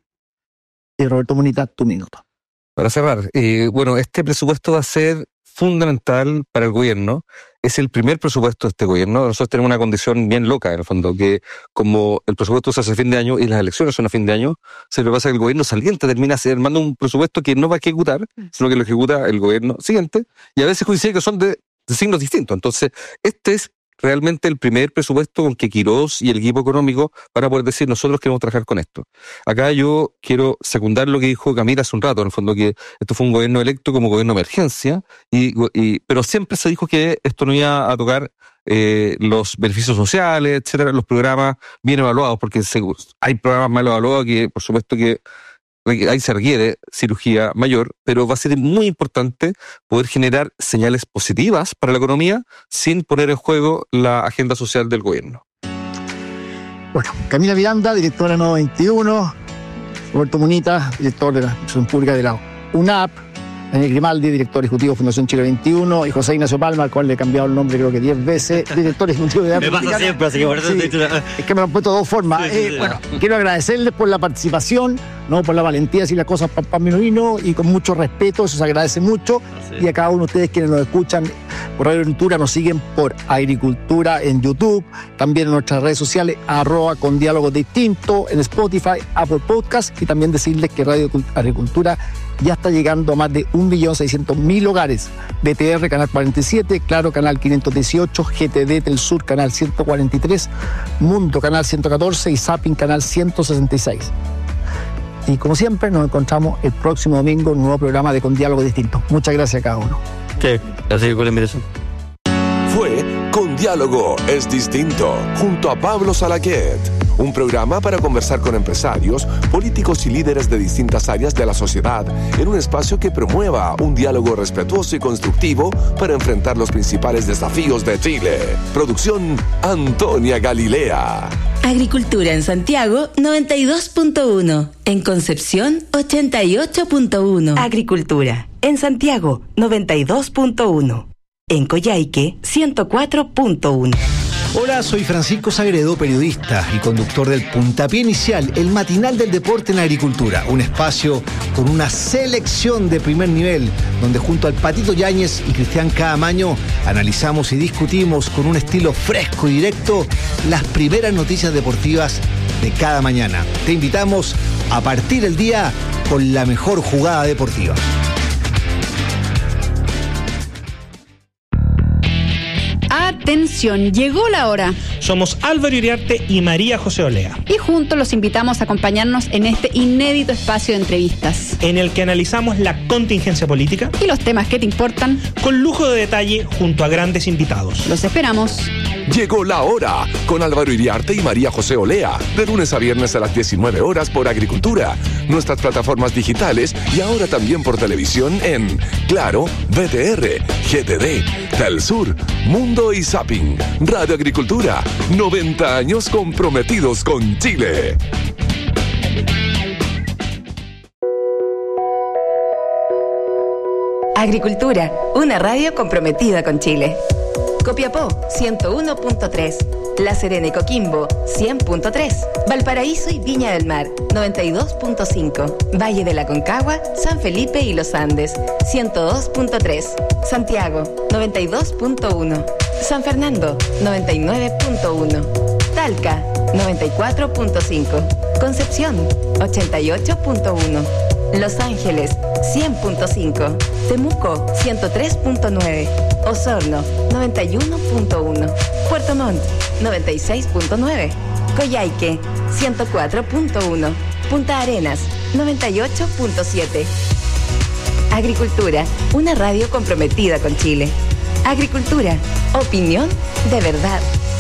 y Roberto Munita, tu minuto. Para cerrar, bueno, este presupuesto va a ser fundamental para el gobierno. Es el primer presupuesto de este gobierno. Nosotros tenemos una condición bien loca, en el fondo, que como el presupuesto se hace a fin de año y las elecciones son a fin de año, se le pasa que el gobierno saliente termina armando un presupuesto que no va a ejecutar, sino que lo ejecuta el gobierno siguiente, y a veces coincide que son de signos distintos. Entonces, este es realmente el primer presupuesto con que Quirós y el equipo económico van a poder decir, nosotros queremos trabajar con esto. Acá yo quiero secundar lo que dijo Camila hace un rato, en el fondo, que esto fue un gobierno electo como gobierno de emergencia, pero siempre se dijo que esto no iba a tocar los beneficios sociales, etcétera, los programas bien evaluados, porque hay programas mal evaluados que, por supuesto que ahí se requiere cirugía mayor, pero va a ser muy importante poder generar señales positivas para la economía sin poner en juego la agenda social del gobierno. Bueno, Camila Miranda, directora de Nodo 21, Roberto Munita, director de la Administración Pública de la UNAP, Daniel Grimaldi, director ejecutivo de Fundación Chile 21, y José Ignacio Palma, al cual le he cambiado el nombre creo que 10 veces, director ejecutivo de... Me pasa siempre, así que por eso sí, es que me lo han puesto de dos formas. Sí. Bueno, quiero agradecerles por la participación, no por la valentía de decir las cosas pan vino, y con mucho respeto, eso se agradece mucho. Sí. Y a cada uno de ustedes quienes nos escuchan por Radio Agricultura, nos siguen por Agricultura en YouTube, también en nuestras redes sociales, @con diálogos distintos, en Spotify, Apple Podcast, y también decirles que Radio Agricultura ya está llegando a más de 1.600.000 hogares. BTR, Canal 47, Claro, Canal 518, GTD, Telsur, Canal 143, Mundo, Canal 114 y Zapping, Canal 166. Y como siempre, nos encontramos el próximo domingo en un nuevo programa de Con Diálogo Distinto. Muchas gracias a cada uno. Sí, gracias por la invitación. Fue Con Diálogo es Distinto, junto a Pablo Salaquet. Un programa para conversar con empresarios, políticos y líderes de distintas áreas de la sociedad en un espacio que promueva un diálogo respetuoso y constructivo para enfrentar los principales desafíos de Chile. Producción Antonia Galilea. Agricultura en Santiago 92.1. En Concepción 88.1. Agricultura en Santiago 92.1. En Coyhaique 104.1. Hola, soy Francisco Sagredo, periodista y conductor del Puntapié Inicial, el matinal del deporte en la agricultura. Un espacio con una selección de primer nivel, donde junto al Patito Yáñez y Cristian Caamaño analizamos y discutimos con un estilo fresco y directo las primeras noticias deportivas de cada mañana. Te invitamos a partir el día con la mejor jugada deportiva. Atención, llegó la hora. Somos Álvaro Iriarte y María José Olea. Y juntos los invitamos a acompañarnos en este inédito espacio de entrevistas, en el que analizamos la contingencia política y los temas que te importan, con lujo de detalle junto a grandes invitados. Los esperamos. Llegó la hora con Álvaro Iriarte y María José Olea, de lunes a viernes a las 19 horas por Agricultura, nuestras plataformas digitales y ahora también por televisión en Claro, BTR, GTD, Telsur, Mundo y Zapping. Radio Agricultura, 90 años comprometidos con Chile. Agricultura, una radio comprometida con Chile. Copiapó, 101.3. La Serena y Coquimbo, 100.3. Valparaíso y Viña del Mar, 92.5. Valle de la Concagua, San Felipe y Los Andes, 102.3. Santiago, 92.1. San Fernando, 99.1. Talca, 94.5. Concepción, 88.1. Los Ángeles 100.5, Temuco 103.9, Osorno 91.1, Puerto Montt 96.9, Coyhaique 104.1, Punta Arenas 98.7. Agricultura, una radio comprometida con Chile. Agricultura, opinión de verdad.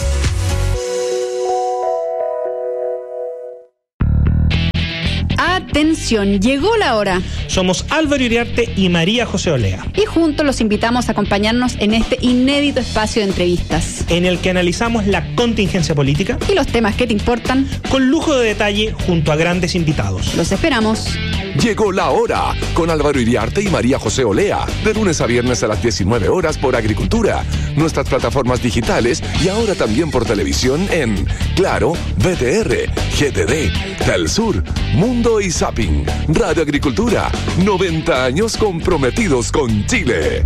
Atención, llegó la hora. Somos Álvaro Iriarte y María José Olea, Y juntos los invitamos a acompañarnos en este inédito espacio de entrevistas. en el que analizamos la contingencia política Y los temas que te importan, con lujo de detalle junto a grandes invitados. los esperamos. Llegó la hora con Álvaro Iriarte y María José Olea, de lunes a viernes a las 19 horas por Agricultura, nuestras plataformas digitales y ahora también por televisión en Claro, BTR, GTD, Telsur, Mundo y Zapping. Radio Agricultura, 90 años comprometidos con Chile.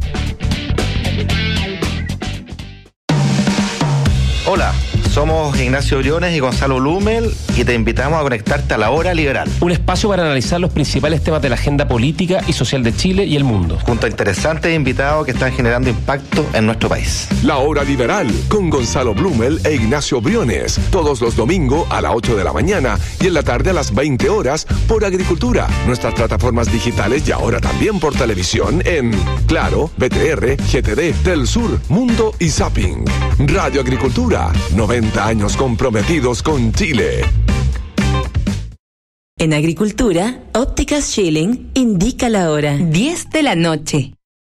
Hola, somos Ignacio Briones y Gonzalo Blumel y te invitamos a conectarte a La Hora Liberal, un espacio para analizar los principales temas de la agenda política y social de Chile y el mundo, junto a interesantes invitados que están generando impacto en nuestro país. La Hora Liberal con Gonzalo Blumel e Ignacio Briones, todos los domingos a las 8 de la mañana y en la tarde a las 20 horas por Agricultura, nuestras plataformas digitales y ahora también por televisión en Claro, BTR, GTD, Telsur, Mundo y Zapping. Radio Agricultura, 90 años comprometidos con Chile. En Agricultura, Ópticas Schilling indica la hora, 10 de la noche.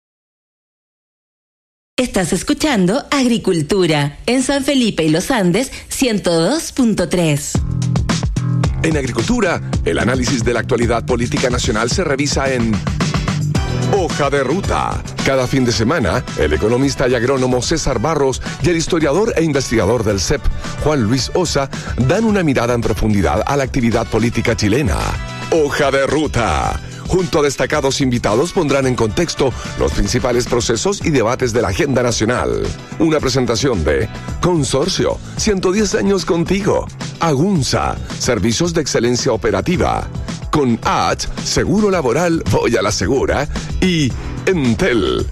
Estás escuchando Agricultura en San Felipe y Los Andes 102.3. En Agricultura, el análisis de la actualidad política nacional se revisa en Hoja de Ruta. Cada fin de semana, el economista y agrónomo César Barros y el historiador e investigador del CEP, Juan Luis Osa, dan una mirada en profundidad a la actividad política chilena. Hoja de Ruta. Junto a destacados invitados pondrán en contexto los principales procesos y debates de la agenda nacional. Una presentación de Consorcio, 110 años contigo. Agunza, servicios de excelencia operativa. Con H, Seguro Laboral, voy a la segura. Y Entel.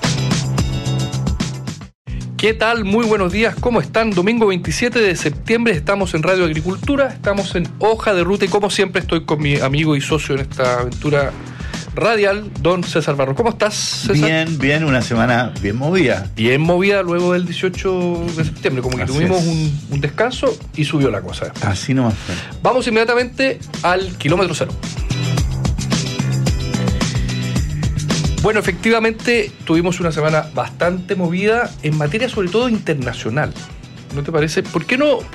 ¿Qué tal? Muy buenos días, ¿cómo están? Domingo 27 de septiembre, estamos en Radio Agricultura, estamos en Hoja de Ruta y como siempre estoy con mi amigo y socio en esta aventura radial, don César Barros. ¿Cómo estás, César? Bien, una semana bien movida. Bien movida luego del 18 de septiembre, como que Así tuvimos es. un descanso y subió la cosa. Así nomás fue. Vamos inmediatamente al kilómetro cero. Bueno, efectivamente tuvimos una semana bastante movida en materia sobre todo internacional. ¿No te parece? ¿Por qué no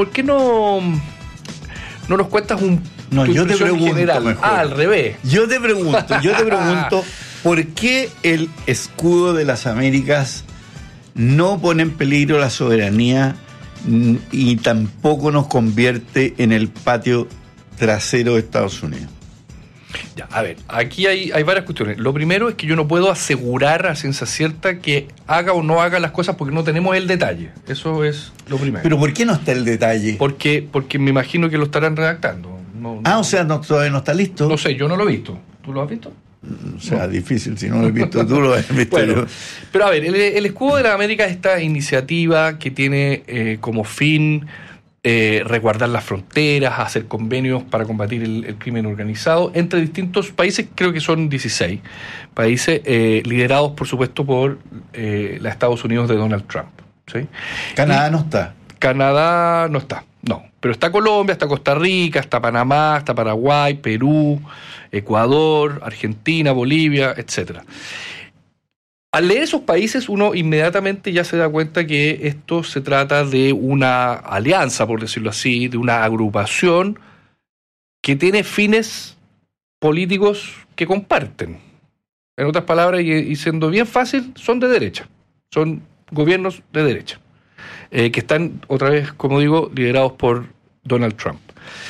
nos cuentas No, tu yo te impresión pregunto general? mejor. Al revés. Yo te pregunto, ¿por qué el escudo de las Américas no pone en peligro la soberanía y tampoco nos convierte en el patio trasero de Estados Unidos? Ya, a ver, aquí hay varias cuestiones. Lo primero es que yo no puedo asegurar a ciencia cierta que haga o no haga las cosas porque no tenemos el detalle. Eso es lo primero. ¿Pero por qué no está el detalle? Porque me imagino que lo estarán redactando. O sea, todavía no está listo. No sé, yo no lo he visto. ¿Tú lo has visto? O sea, difícil, si no lo he visto, tú lo has visto. Bueno, pero a ver, el Escudo de la América es esta iniciativa que tiene como fin resguardar las fronteras, hacer convenios para combatir el crimen organizado entre distintos países, creo que son 16 países, liderados por supuesto por los Estados Unidos de Donald Trump. ¿Sí? Canadá no está. Canadá no está, no. Pero está Colombia, está Costa Rica, está Panamá, está Paraguay, Perú, Ecuador, Argentina, Bolivia, etcétera. Al leer esos países, uno inmediatamente ya se da cuenta que esto se trata de una alianza, por decirlo así, de una agrupación que tiene fines políticos que comparten. En otras palabras, y siendo bien fácil, son de derecha. Son gobiernos de derecha. Que están, otra vez, como digo, liderados por Donald Trump.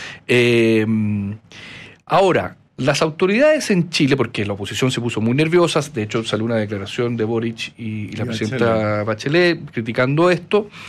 Ahora, las autoridades en Chile, porque la oposición se puso muy nerviosa, de hecho salió una declaración de Boric y la presidenta Bachelet criticando esto,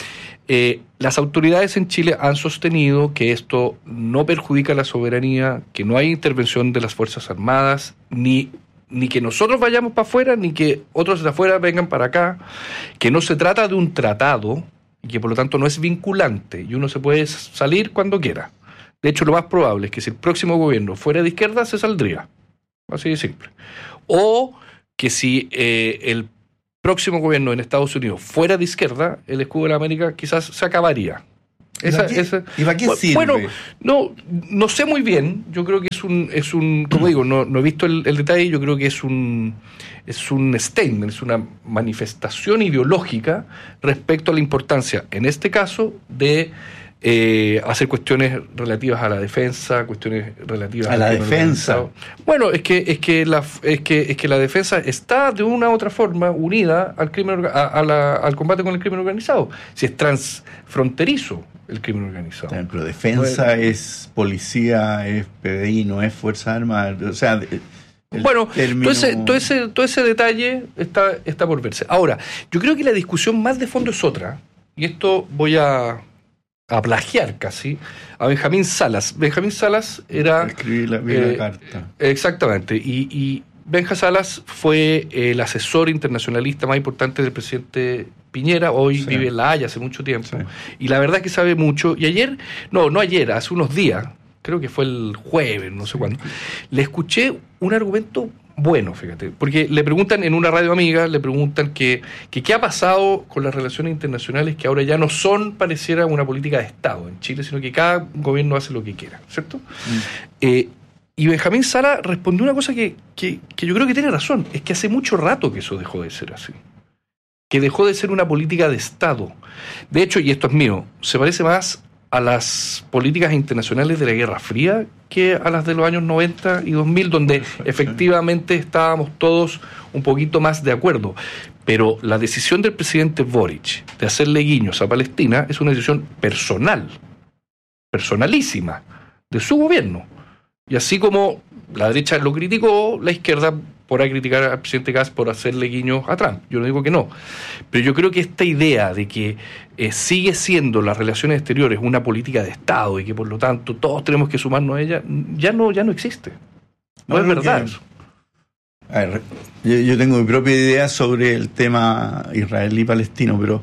Las autoridades en Chile han sostenido que esto no perjudica la soberanía, que no hay intervención de las Fuerzas Armadas, ni que nosotros vayamos para afuera, ni que otros de afuera vengan para acá, que no se trata de un tratado y que por lo tanto no es vinculante y uno se puede salir cuando quiera. De hecho, lo más probable es que si el próximo gobierno fuera de izquierda, se saldría. Así de simple. O que si el próximo gobierno en Estados Unidos fuera de izquierda, el escudo de la América quizás se acabaría. ¿Y para qué sirve? Bueno, no sé muy bien. Yo creo que es un como digo, no he visto el detalle. Yo creo que es un statement, es una manifestación ideológica respecto a la importancia, en este caso, de hacer cuestiones relativas a la defensa, cuestiones relativas a la defensa. Bueno, es que la defensa está de una u otra forma unida al crimen, al combate con el crimen organizado. Si es transfronterizo el crimen organizado. Pero defensa es policía, es PDI, no es Fuerza Armada. O sea, bueno, todo ese detalle está por verse. Ahora, yo creo que la discusión más de fondo es otra, y esto voy a plagiar casi a Benjamín Salas. Benjamín Salas era... Escribí la carta. Exactamente. Y Benja Salas fue el asesor internacionalista más importante del presidente Piñera. Hoy vive en La Haya hace mucho tiempo. Sí. Y la verdad es que sabe mucho. Y ayer, no ayer, hace unos días, creo que fue el jueves, no sé cuándo, le escuché un argumento bueno, fíjate, porque le preguntan en una radio amiga, le preguntan que qué ha pasado con las relaciones internacionales, que ahora ya no son, pareciera, una política de Estado en Chile, sino que cada gobierno hace lo que quiera, ¿cierto? Y Benjamín Sala respondió una cosa que yo creo que tiene razón, es que hace mucho rato que eso dejó de ser así, que dejó de ser una política de Estado. De hecho, y esto es mío, se parece más a las políticas internacionales de la Guerra Fría que a las de los años 90 y 2000, donde efectivamente estábamos todos un poquito más de acuerdo. Pero la decisión del presidente Boric de hacerle guiños a Palestina es una decisión personalísima, de su gobierno. Y así como la derecha lo criticó, la izquierda podrá criticar al presidente Gas por hacerle guiños a Trump. Yo no digo que no. Pero yo creo que esta idea de que sigue siendo las relaciones exteriores una política de Estado y que por lo tanto todos tenemos que sumarnos a ella, ya no existe. No es verdad eso. A ver, yo tengo mi propia idea sobre el tema israelí-palestino, pero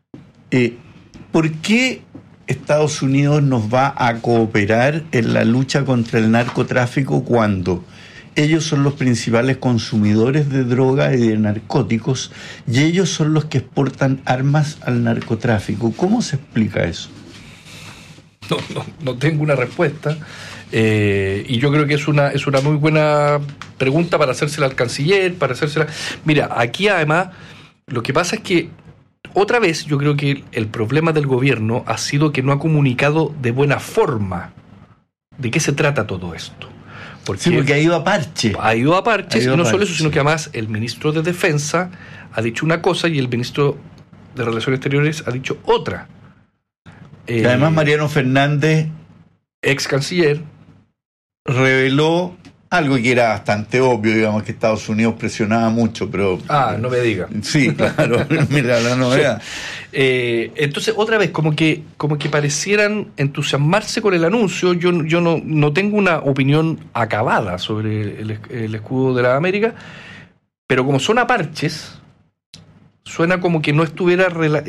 ¿por qué Estados Unidos nos va a cooperar en la lucha contra el narcotráfico cuando ellos son los principales consumidores de droga y de narcóticos y ellos son los que exportan armas al narcotráfico? ¿Cómo se explica eso? No tengo una respuesta, y yo creo que es una muy buena pregunta para hacérsela al canciller, Mira, aquí además lo que pasa es que otra vez yo creo que el problema del gobierno ha sido que no ha comunicado de buena forma de qué se trata todo esto. Porque ha ido a parche. Y no solo eso, sino que además el ministro de Defensa ha dicho una cosa y el ministro de Relaciones Exteriores ha dicho otra. Y además Mariano Fernández, ex canciller, reveló algo que era bastante obvio, digamos, que Estados Unidos presionaba mucho, pero... no me diga. Sí, claro, mira la novedad. Sí. Entonces, otra vez, como que parecieran entusiasmarse con el anuncio. Yo no tengo una opinión acabada sobre el escudo de la América, pero como son a parches, suena como que no estuviera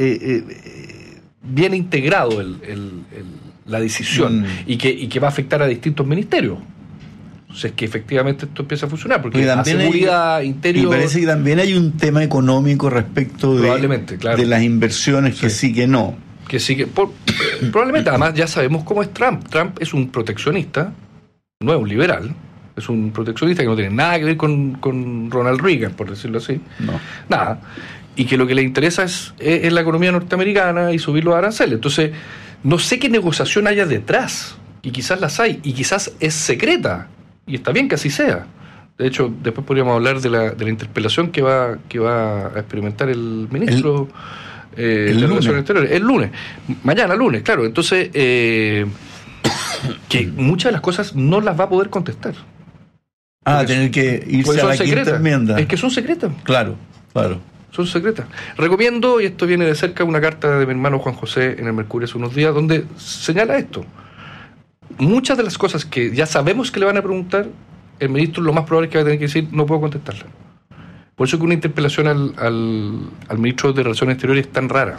bien integrado la decisión y que va a afectar a distintos ministerios. Entonces, que efectivamente esto empieza a funcionar, porque la seguridad interior... Y parece que también hay un tema económico respecto de las inversiones, que sí que no. Que sí que... probablemente, además ya sabemos cómo es Trump. Trump es un proteccionista, no es un liberal, es un proteccionista que no tiene nada que ver con Ronald Reagan, por decirlo así. No. Nada. Y que lo que le interesa es la economía norteamericana y subir los aranceles. Entonces, no sé qué negociación haya detrás, y quizás las hay, y quizás es secreta. Y está bien que así sea. De hecho, después podríamos hablar de la interpelación que va a experimentar el ministro de Relaciones Exteriores. El lunes. Mañana lunes, claro. Entonces, que muchas de las cosas no las va a poder contestar. Tener que irse a la quinta enmienda. Es que son secretas. Claro. Son secretas. Recomiendo, y esto viene de cerca, una carta de mi hermano Juan José en el Mercurio hace unos días, donde señala esto. Muchas de las cosas que ya sabemos que le van a preguntar, el ministro lo más probable es que va a tener que decir, no puedo contestarla. Por eso que una interpelación al ministro de Relaciones Exteriores es tan rara.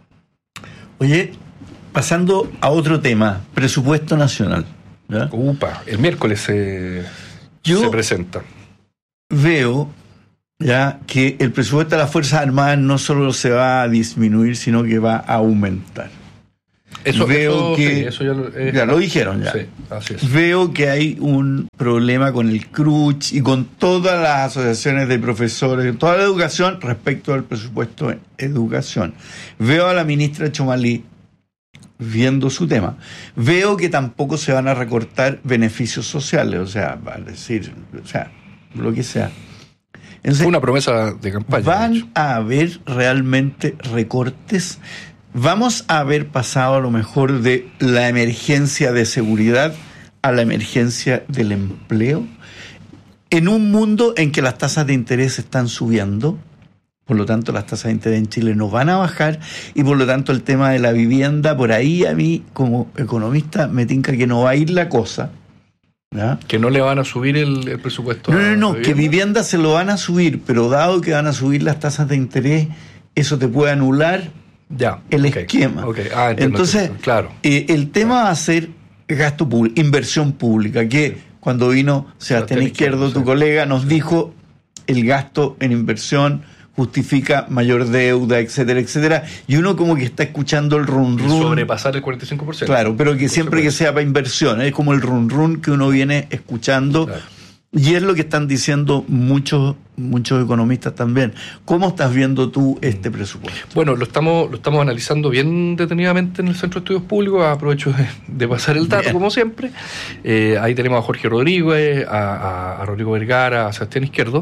Oye, pasando a otro tema, presupuesto nacional. ¿Ya? El miércoles se presenta. Veo ya que el presupuesto de las Fuerzas Armadas no solo se va a disminuir, sino que va a aumentar. Eso ya lo dijeron ya. Sí, así es. Veo que hay un problema con el CRUCH y con todas las asociaciones de profesores, toda la educación respecto al presupuesto en educación. Veo a la ministra Chomalí viendo su tema. Veo que tampoco se van a recortar beneficios sociales, o sea, va a decir, lo que sea. Entonces, fue una promesa de campaña. ¿Van a haber realmente recortes? ¿Vamos a haber pasado a lo mejor de la emergencia de seguridad a la emergencia del empleo? En un mundo en que las tasas de interés están subiendo, por lo tanto las tasas de interés en Chile no van a bajar, y por lo tanto el tema de la vivienda, por ahí a mí como economista me tinca que no va a ir la cosa. ¿Ya? Que no le van a subir el presupuesto. No, que vivienda se lo van a subir, pero dado que van a subir las tasas de interés, eso te puede anular el esquema. Entonces, claro. El tema va a ser gasto público, inversión pública, que cuando vino Sebastián Izquierdo, tu colega, nos dijo el gasto en inversión justifica mayor deuda, etcétera, etcétera, y uno como que está escuchando el run run. Sobrepasar el 45%. Claro, pero que siempre que sea para inversión, es como el run run que uno viene escuchando. Claro. Y es lo que están diciendo muchos economistas también. ¿Cómo estás viendo tú este presupuesto? Bueno, lo estamos analizando bien detenidamente en el Centro de Estudios Públicos. Aprovecho de pasar el dato, como siempre. Ahí tenemos a Jorge Rodríguez, a Rodrigo Vergara, a Sebastián Izquierdo.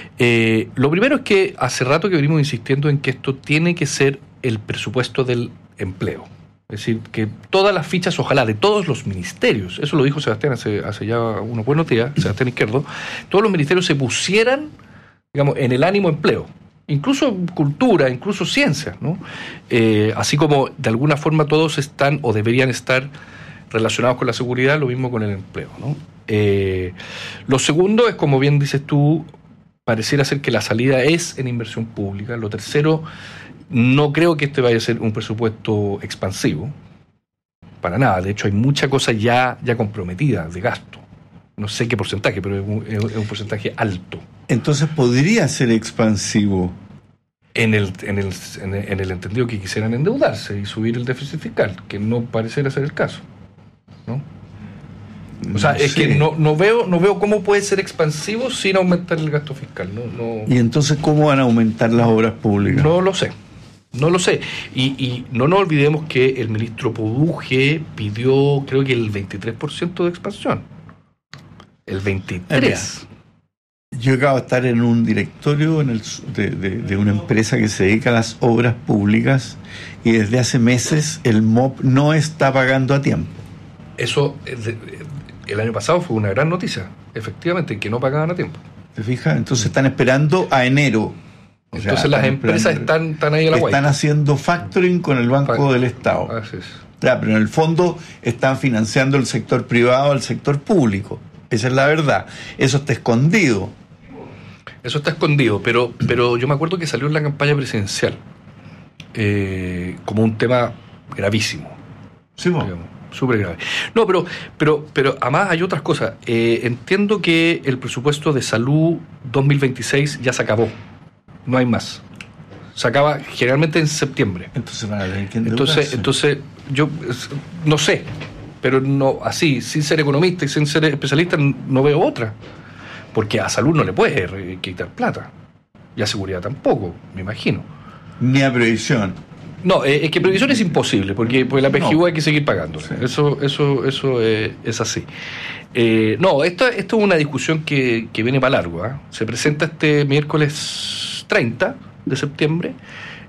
Lo primero es que hace rato que venimos insistiendo en que esto tiene que ser el presupuesto del empleo. Es decir, que todas las fichas, ojalá, de todos los ministerios, eso lo dijo Sebastián hace ya unos buenos días, Sebastián Izquierdo, todos los ministerios se pusieran, digamos, en el ánimo empleo, incluso cultura, incluso ciencia, ¿no? Así como de alguna forma todos están o deberían estar relacionados con la seguridad, lo mismo con el empleo, ¿no? Lo segundo es, como bien dices tú, pareciera ser que la salida es en inversión pública. Lo tercero, no creo que este vaya a ser un presupuesto expansivo, para nada. De hecho, hay mucha cosa ya comprometida de gasto. No sé qué porcentaje, pero es un porcentaje alto. Entonces, ¿podría ser expansivo? En el entendido que quisieran endeudarse y subir el déficit fiscal, que no pareciera ser el caso, ¿no? O sea, es que no veo cómo puede ser expansivo sin aumentar el gasto fiscal. No. ¿Y entonces cómo van a aumentar las obras públicas? No lo sé. Y no nos olvidemos que el ministro Poduje pidió, creo que el 23% de expansión. El 23%. Yo acabo de estar en un directorio de una empresa que se dedica a las obras públicas y desde hace meses el MOP no está pagando a tiempo. Eso, el año pasado fue una gran noticia, efectivamente, que no pagaban a tiempo. ¿Te fijas? Entonces están esperando a enero. Entonces las empresas están ahí a la guay. Están haciendo factoring con el Banco del Estado. Así es. Ya, pero en el fondo están financiando el sector privado al sector público. Esa es la verdad. Eso está escondido. Pero yo me acuerdo que salió en la campaña presidencial como un tema gravísimo. Sí, digamos, súper grave. No, pero además hay otras cosas. Entiendo que el presupuesto de salud 2026 ya se acabó. No hay más. Se acaba generalmente en septiembre. Entonces van a tener que endeudarse. Entonces yo no sé, pero no así, sin ser economista y sin ser especialista, no veo otra. Porque a salud no le puedes quitar plata. Y a seguridad tampoco, me imagino. Ni a previsión. No, es que previsión es imposible, porque la PGU hay que seguir pagando. Sí. Eso es así. Esto es una discusión que viene para largo. Se presenta este miércoles 30 de septiembre.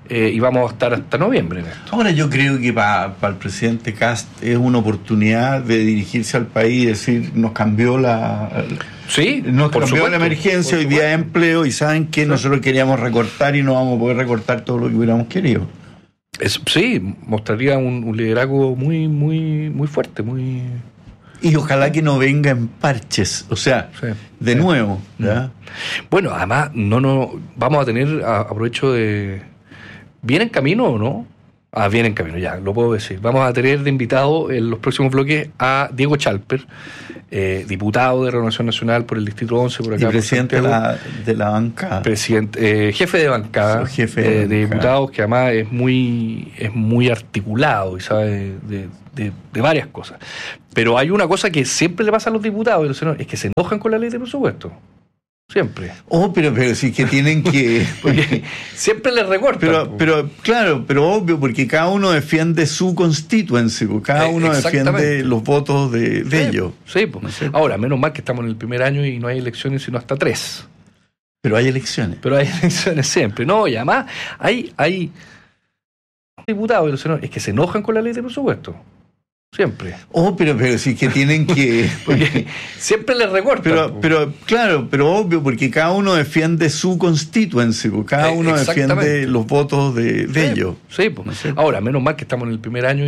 y vamos a estar hasta noviembre en esto. Ahora yo creo que para el presidente Kast es una oportunidad de dirigirse al país y decir, nos cambió la emergencia, hoy día de empleo, y saben que nosotros queríamos recortar y no vamos a poder recortar todo lo que hubiéramos querido. Sí, mostraría un liderazgo muy, muy, muy fuerte, muy... Y ojalá que no venga en parches, o sea, de nuevo. ¿Ya? Bueno, además, vamos a tener, aprovecho de... ¿Viene en camino o no? Viene en camino, ya, lo puedo decir. Vamos a tener de invitado en los próximos bloques a Diego Chalper, diputado de Renovación Nacional por el Distrito 11, por acá. Y presidente de la bancada. Jefe de bancada, de diputados, que además es muy articulado y sabe de varias cosas. Pero hay una cosa que siempre le pasa a los diputados y los senadores, es que se enojan con la ley de presupuesto. Siempre. Pero sí que tienen que... porque siempre les recortan. Pero obvio, porque cada uno defiende su constituency, cada uno defiende los votos de ellos. Sí, pues. Ahora, menos mal que estamos en el primer año y no hay elecciones sino hasta 3. Pero hay elecciones. Siempre. No, y además hay diputados y los senadores, es que se enojan con la ley de presupuesto. Siempre. Pero sí que tienen que... porque siempre les recortan. Pero obvio, porque cada uno defiende su constituency, cada uno defiende los votos de ellos. Sí, pues. Ahora, menos mal que estamos en el primer año